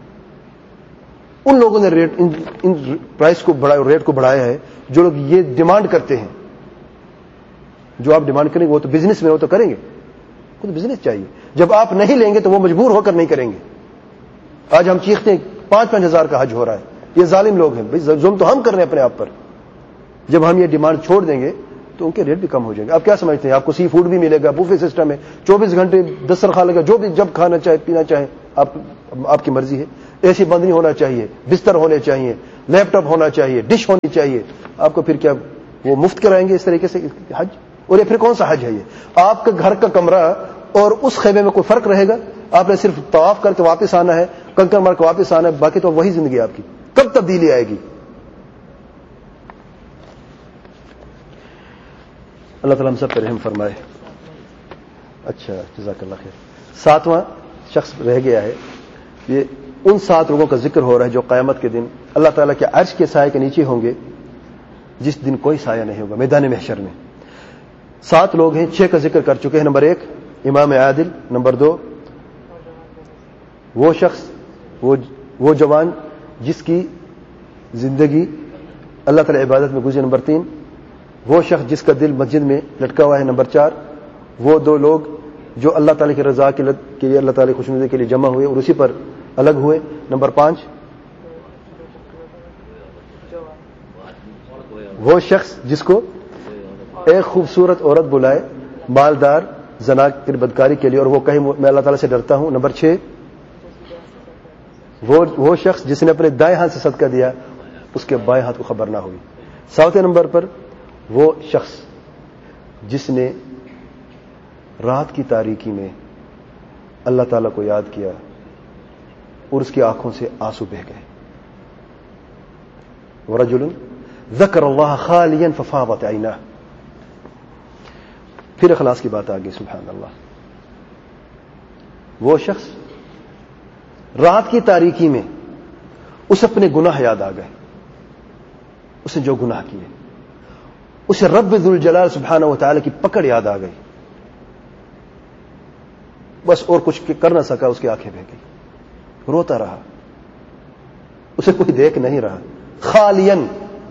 Speaker 1: ان لوگوں نے ریٹ ان, ان پرائس کو بڑھایا, ریٹ کو بڑھایا ہے جو لوگ یہ ڈیمانڈ کرتے ہیں. جو آپ ڈیمانڈ کریں گے وہ تو بزنس میں وہ تو کریں گے, کو تو بزنس چاہیے. جب آپ نہیں لیں گے تو وہ مجبور ہو کر نہیں کریں گے. آج ہم چیختے ہیں پانچ پانچ ہزار کا حج ہو رہا ہے, یہ ظالم لوگ ہیں. بھائی ظلم تو ہم کر رہے ہیں اپنے آپ پر. جب ہم یہ ڈیمانڈ چھوڑ دیں گے تو ان کے ریٹ بھی کم ہو جائیں گے. آپ کیا سمجھتے ہیں؟ آپ کو سی فوڈ بھی ملے گا, بوفے سسٹم ہے, چوبیس گھنٹے دسترخوان لگا, جو بھی جب کھانا چاہے پینا چاہے آپ آپ کی مرضی ہے. اے سی بند نہیں ہونا چاہیے, بستر ہونے چاہیے, لیپ ٹاپ ہونا چاہیے, ڈش ہونی چاہیے. آپ کو پھر کیا وہ مفت کرائیں گے اس طریقے سے حج؟ اور یہ پھر کون سا حج ہے یہ؟ آپ کا گھر کا کمرہ اور اس خیمے میں کوئی فرق رہے گا؟ آپ نے صرف طواف کر کے واپس آنا ہے, کنکر مار کے واپس آنا ہے, باقی تو وہی زندگی آپ کی. کب تبدیلی آئے گی؟ اللہ تعالیٰ ہم سب پر رحم فرمائے. اچھا, جزاک اللہ خیر. ساتواں شخص رہ گیا ہے. یہ ان سات لوگوں کا ذکر ہو رہا ہے جو قیامت کے دن اللہ تعالیٰ کے عرش کے سائے کے نیچے ہوں گے, جس دن کوئی سایہ نہیں ہوگا, میدان محشر میں. سات لوگ ہیں, چھ کا ذکر کر چکے ہیں. نمبر ایک امام عادل. نمبر دو وہ شخص وہ وہ جوان جس کی زندگی اللہ تعالی عبادت میں گزری. نمبر تین وہ شخص جس کا دل مسجد میں لٹکا ہوا ہے. نمبر چار وہ دو لوگ جو اللہ تعالی کی رضا کے لیے اللہ تعالی کی خوشنودی کے لیے جمع ہوئے اور اسی پر الگ ہوئے. نمبر پانچ وہ شخص جس کو ایک خوبصورت عورت بلائے مالدار زنا کی بدکاری کے لیے اور وہ کہے میں اللہ تعالی سے ڈرتا ہوں. نمبر چھ وہ وہ شخص جس نے اپنے دائیں ہاتھ سے صدقہ دیا اس کے بائیں ہاتھ کو خبر نہ ہوئی. ساتویں نمبر پر وہ شخص جس نے رات کی تاریکی میں اللہ تعالیٰ کو یاد کیا اور اس کی آنکھوں سے آنسو بہہ گئے. ورجل ذکر اللہ خالیا ففاضت عیناہ. پھر اخلاص کی بات آ گئی. سبحان اللہ. وہ شخص رات کی تاریکی میں اسے اپنے گناہ یاد آ گئے, اس نے جو گناہ کیے, اسے رب ذوالجلال سبحانہ و تعالی کی پکڑ یاد آ گئی, بس اور کچھ کر نہ سکا, اس کی آنکھیں بہہ گئی, روتا رہا, اسے کوئی دیکھ نہیں رہا. خالین,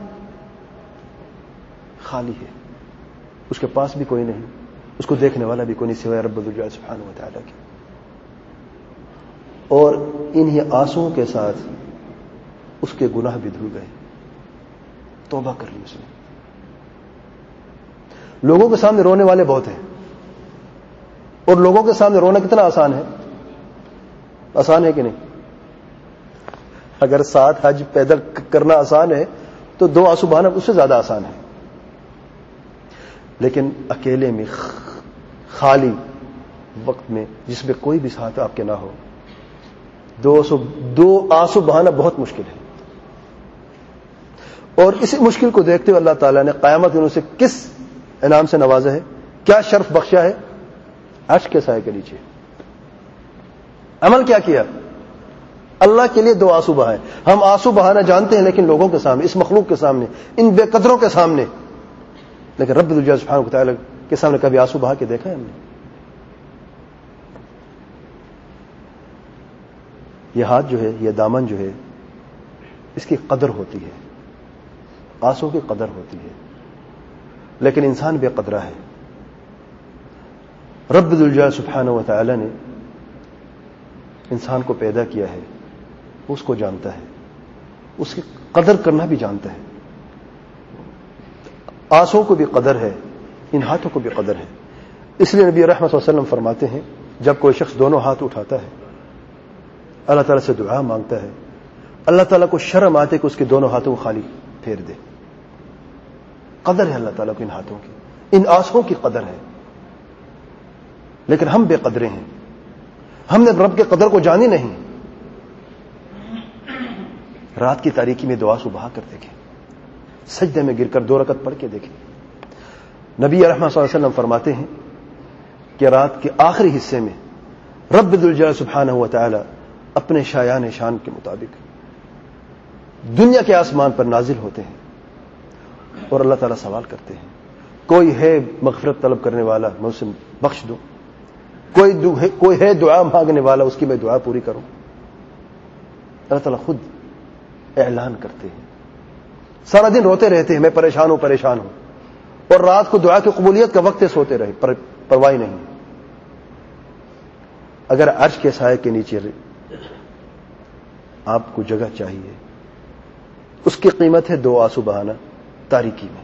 Speaker 1: خالی ہے, اس کے پاس بھی کوئی نہیں, اس کو دیکھنے والا بھی کوئی نہیں سوائے رب ذوالجلال سبحانہ و تعالی کی. اور انہی آنسوؤں کے ساتھ اس کے گناہ بھی دھل گئے, توبہ کر لی اس نے. لوگوں کے سامنے رونے والے بہت ہیں, اور لوگوں کے سامنے رونا کتنا آسان ہے, آسان ہے کہ نہیں؟ اگر سات حج پیدل کرنا آسان ہے تو دو آنسو بہانا اس سے زیادہ آسان ہے. لیکن اکیلے میں خالی وقت میں جس میں کوئی بھی ساتھ آپ کے نہ ہو, دو سو دو آنسو بہانا بہت مشکل ہے. اور اسی مشکل کو دیکھتے ہوئے اللہ تعالیٰ نے قیامت میں اسے کس انعام سے نوازا ہے, کیا شرف بخشا ہے؟ عرش کے سائے کے نیچے. عمل کیا کیا؟ اللہ کے لیے دو آنسو بہائے. ہم آنسو بہانا جانتے ہیں لیکن لوگوں کے سامنے, اس مخلوق کے سامنے, ان بے قدروں کے سامنے, لیکن رب ذوالجلال سبحانہ و تعالی کے سامنے کبھی آنسو بہا کے دیکھا ہے ہم نے؟ یہ ہاتھ جو ہے, یہ دامن جو ہے, اس کی قدر ہوتی ہے, آنسو کی قدر ہوتی ہے, لیکن انسان بے قدرہ ہے. رب ذوالجلال سبحانہ و تعالی نے انسان کو پیدا کیا ہے, اس کو جانتا ہے, اس کی قدر کرنا بھی جانتا ہے. آنسوں کو بھی قدر ہے, ان ہاتھوں کو بھی قدر ہے. اس لیے نبی رحمت صلی اللہ علیہ وسلم فرماتے ہیں جب کوئی شخص دونوں ہاتھ اٹھاتا ہے, اللہ تعالیٰ سے دعا مانگتا ہے, اللہ تعالیٰ کو شرم آتے کہ اس کے دونوں ہاتھوں کو خالی پھیر دے. قدر ہے اللہ تعالیٰ کو ان ہاتھوں کی, ان آنسوں کی قدر ہے. لیکن ہم بے قدرے ہیں, ہم نے رب کے قدر کو جانی نہیں. رات کی تاریکی میں دعا سو بہا کر دیکھیں, سجدے میں گر کر دو رکعت پڑھ کے دیکھیں. نبی رحمت صلی اللہ علیہ وسلم فرماتے ہیں کہ رات کے آخری حصے میں رب ذوالجلال سبحانہ و تعالی اپنے شایان شان کے مطابق دنیا کے آسمان پر نازل ہوتے ہیں اور اللہ تعالیٰ سوال کرتے ہیں, کوئی ہے مغفرت طلب کرنے والا میں اسے بخش دوں, کوئی کوئی ہے دعا مانگنے والا اس کی میں دعا پوری کروں. اللہ تعالیٰ خود اعلان کرتے ہیں, سارا دن روتے رہتے ہیں میں پریشان ہوں پریشان ہوں, اور رات کو دعا کی قبولیت کا وقت سوتے رہے, پر پرواہ نہیں. اگر عرش کے سائے کے نیچے آپ کو جگہ چاہیے, اس کی قیمت ہے دو آنسو بہانا تاریکی میں,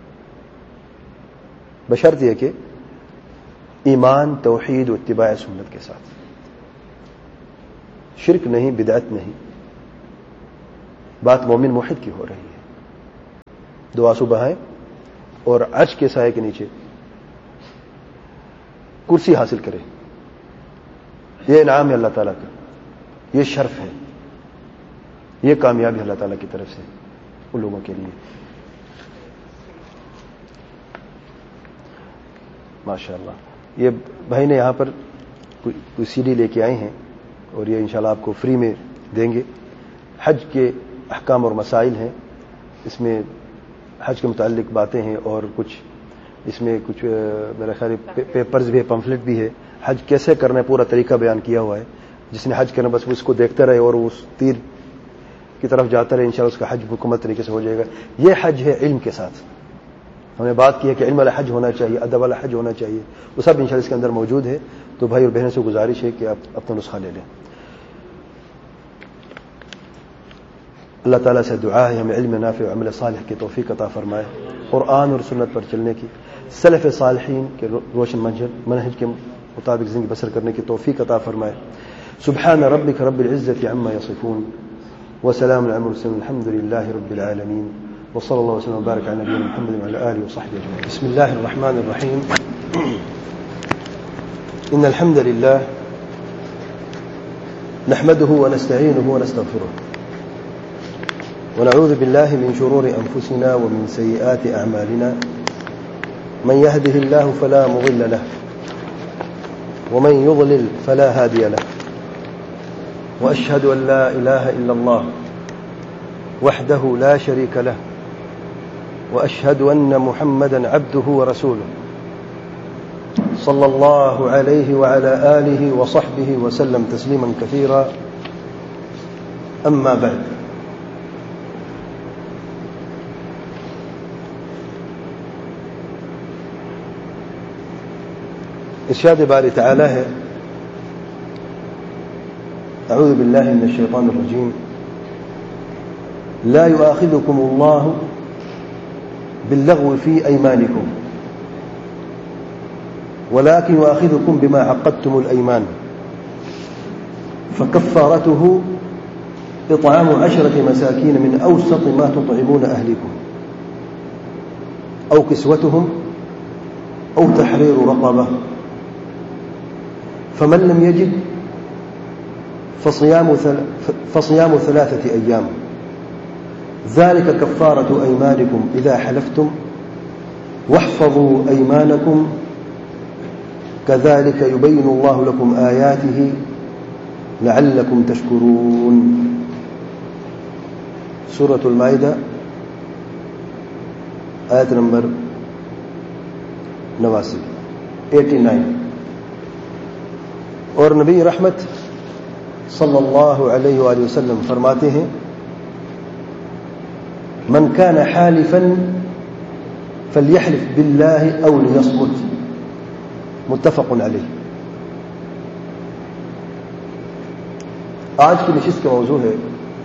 Speaker 1: بشرط یہ کہ ایمان توحید و اتباع سنت کے ساتھ. شرک نہیں، بدعت نہیں، بات مومن موحد کی ہو رہی ہے. دو آنسو بہائیں اور عرش کے سائے کے نیچے کرسی حاصل کرے. یہ انعام ہے اللہ تعالیٰ کا، یہ شرف ہے، یہ کامیابی اللہ تعالیٰ کی طرف سے ان لوگوں کے لیے. ماشاء اللہ. یہ بھائی نے یہاں پر کوئی سی ڈی لے کے آئے ہیں اور یہ انشاءاللہ آپ کو فری میں دیں گے. حج کے احکام اور مسائل ہیں اس میں، حج کے متعلق باتیں ہیں اور کچھ اس میں کچھ میرا خیال پیپرز بھی ہے، پمفلٹ بھی ہے. حج کیسے کرنا ہے پورا طریقہ بیان کیا ہوا ہے. جس نے حج کرنا بس اس کو دیکھتا رہے اور اس تیر کی طرف جاتا رہے، انشاءاللہ اس کا حج مکمل طریقے سے ہو جائے گا. یہ حج ہے علم کے ساتھ. ہم نے بات کی ہے کہ علم والا حج ہونا چاہیے، ادب والا حج ہونا چاہیے، وہ سب انشاءاللہ اس کے اندر موجود ہے. تو بھائی اور بہنوں سے گزارش ہے کہ آپ اپنا نسخہ لے لیں. اللہ تعالیٰ سے دعا ہے ہمیں علم نافع و عمل صالح کی توفیق عطا فرمائے، قرآن اور سنت پر چلنے کی، سلف صالحین کے روشن منہج کے مطابق زندگی بسر کرنے کی توفیق عطا فرمائے. سبحان ربک رب العزة عما يصفون وسلام على المرسلين الحمد لله رب العالمين وصلى الله وسلم وبارك على نبينا محمد وعلى آله وصحبه أجمعين. بسم الله الرحمن الرحيم. إن الحمد لله نحمده ونستعينه ونستغفره ونعوذ بالله من شرور أنفسنا ومن سيئات أعمالنا. من يهده الله فلا مضل له ومن يضلل فلا هادي له. وأشهد أن لا إله إلا الله وحده لا شريك له وأشهد أن محمدا عبده ورسوله صلى الله عليه وعلى آله وصحبه وسلم تسليما كثيرا. أما بعد، ارشاد باری تعالی ہے اعوذ باللہ من الشیطان الرجیم لا يؤاخذكم الله باللغو في أيمانكم ولكن يؤاخذكم بما عقدتم الأيمان فكفارته إطعام عشرة مساكين من أوسط ما تطعمون أهلكم أو كسوتهم أو تحرير رقبة فمن لم يجد فصيام فصيام ثلاثة أيام ذلك كفارة أيمانكم إذا حلفتم واحفظوا أيمانكم كذلك يبين الله لكم آياته لعلكم تشكرون. سورة المائدة آیت نمبر نواسی ایٹی نائن. اور نبی رحمت صلی اللہ علیہ وآلہ وسلم فرماتے ہیں من كان حالفا فليحلف بالله أو ليصمت متفق علیہ. آج کی نشست کا موضوع ہے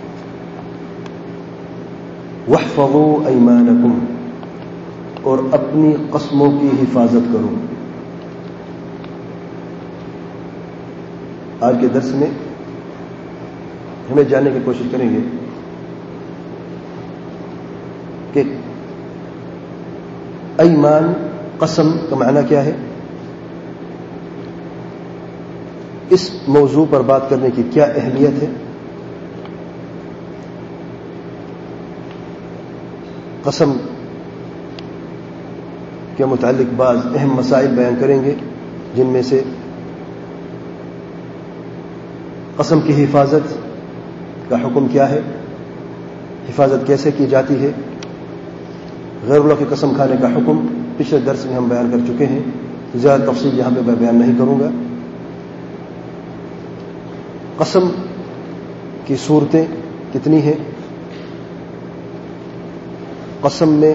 Speaker 1: واحفظوا ایمانکم، اور اپنی قسموں کی حفاظت کرو. آج کے درس میں ہمیں جاننے کی کوشش کریں گے کہ ایمان قسم کا معنی کیا ہے، اس موضوع پر بات کرنے کی کیا اہمیت ہے، قسم کے متعلق بعض اہم مسائل بیان کریں گے جن میں سے قسم کی حفاظت کا حکم کیا ہے، حفاظت کیسے کی جاتی ہے، غیر اللہ کی قسم کھانے کا حکم پچھلے درس میں ہم بیان کر چکے ہیں، زیادہ تفصیل یہاں پہ میں بیان نہیں کروں گا. قسم کی صورتیں کتنی ہیں، قسم میں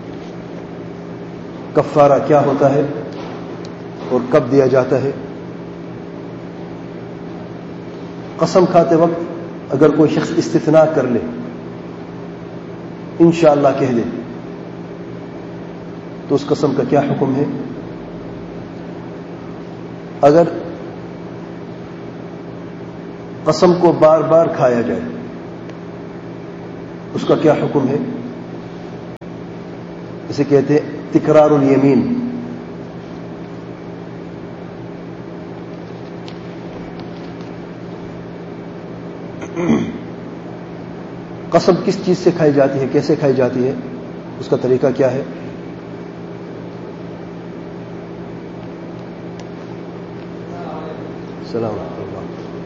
Speaker 1: کفارہ کیا ہوتا ہے اور کب دیا جاتا ہے، قسم کھاتے وقت اگر کوئی شخص استثناء کر لے، انشاءاللہ کہہ دے، تو اس قسم کا کیا حکم ہے. اگر قسم کو بار بار کھایا جائے اس کا کیا حکم ہے؟ اسے کہتے ہیں تکرار الیمین. قسم کس چیز سے کھائی جاتی ہے، کیسے کھائی جاتی ہے، اس کا طریقہ کیا ہے؟ السلام علیکم.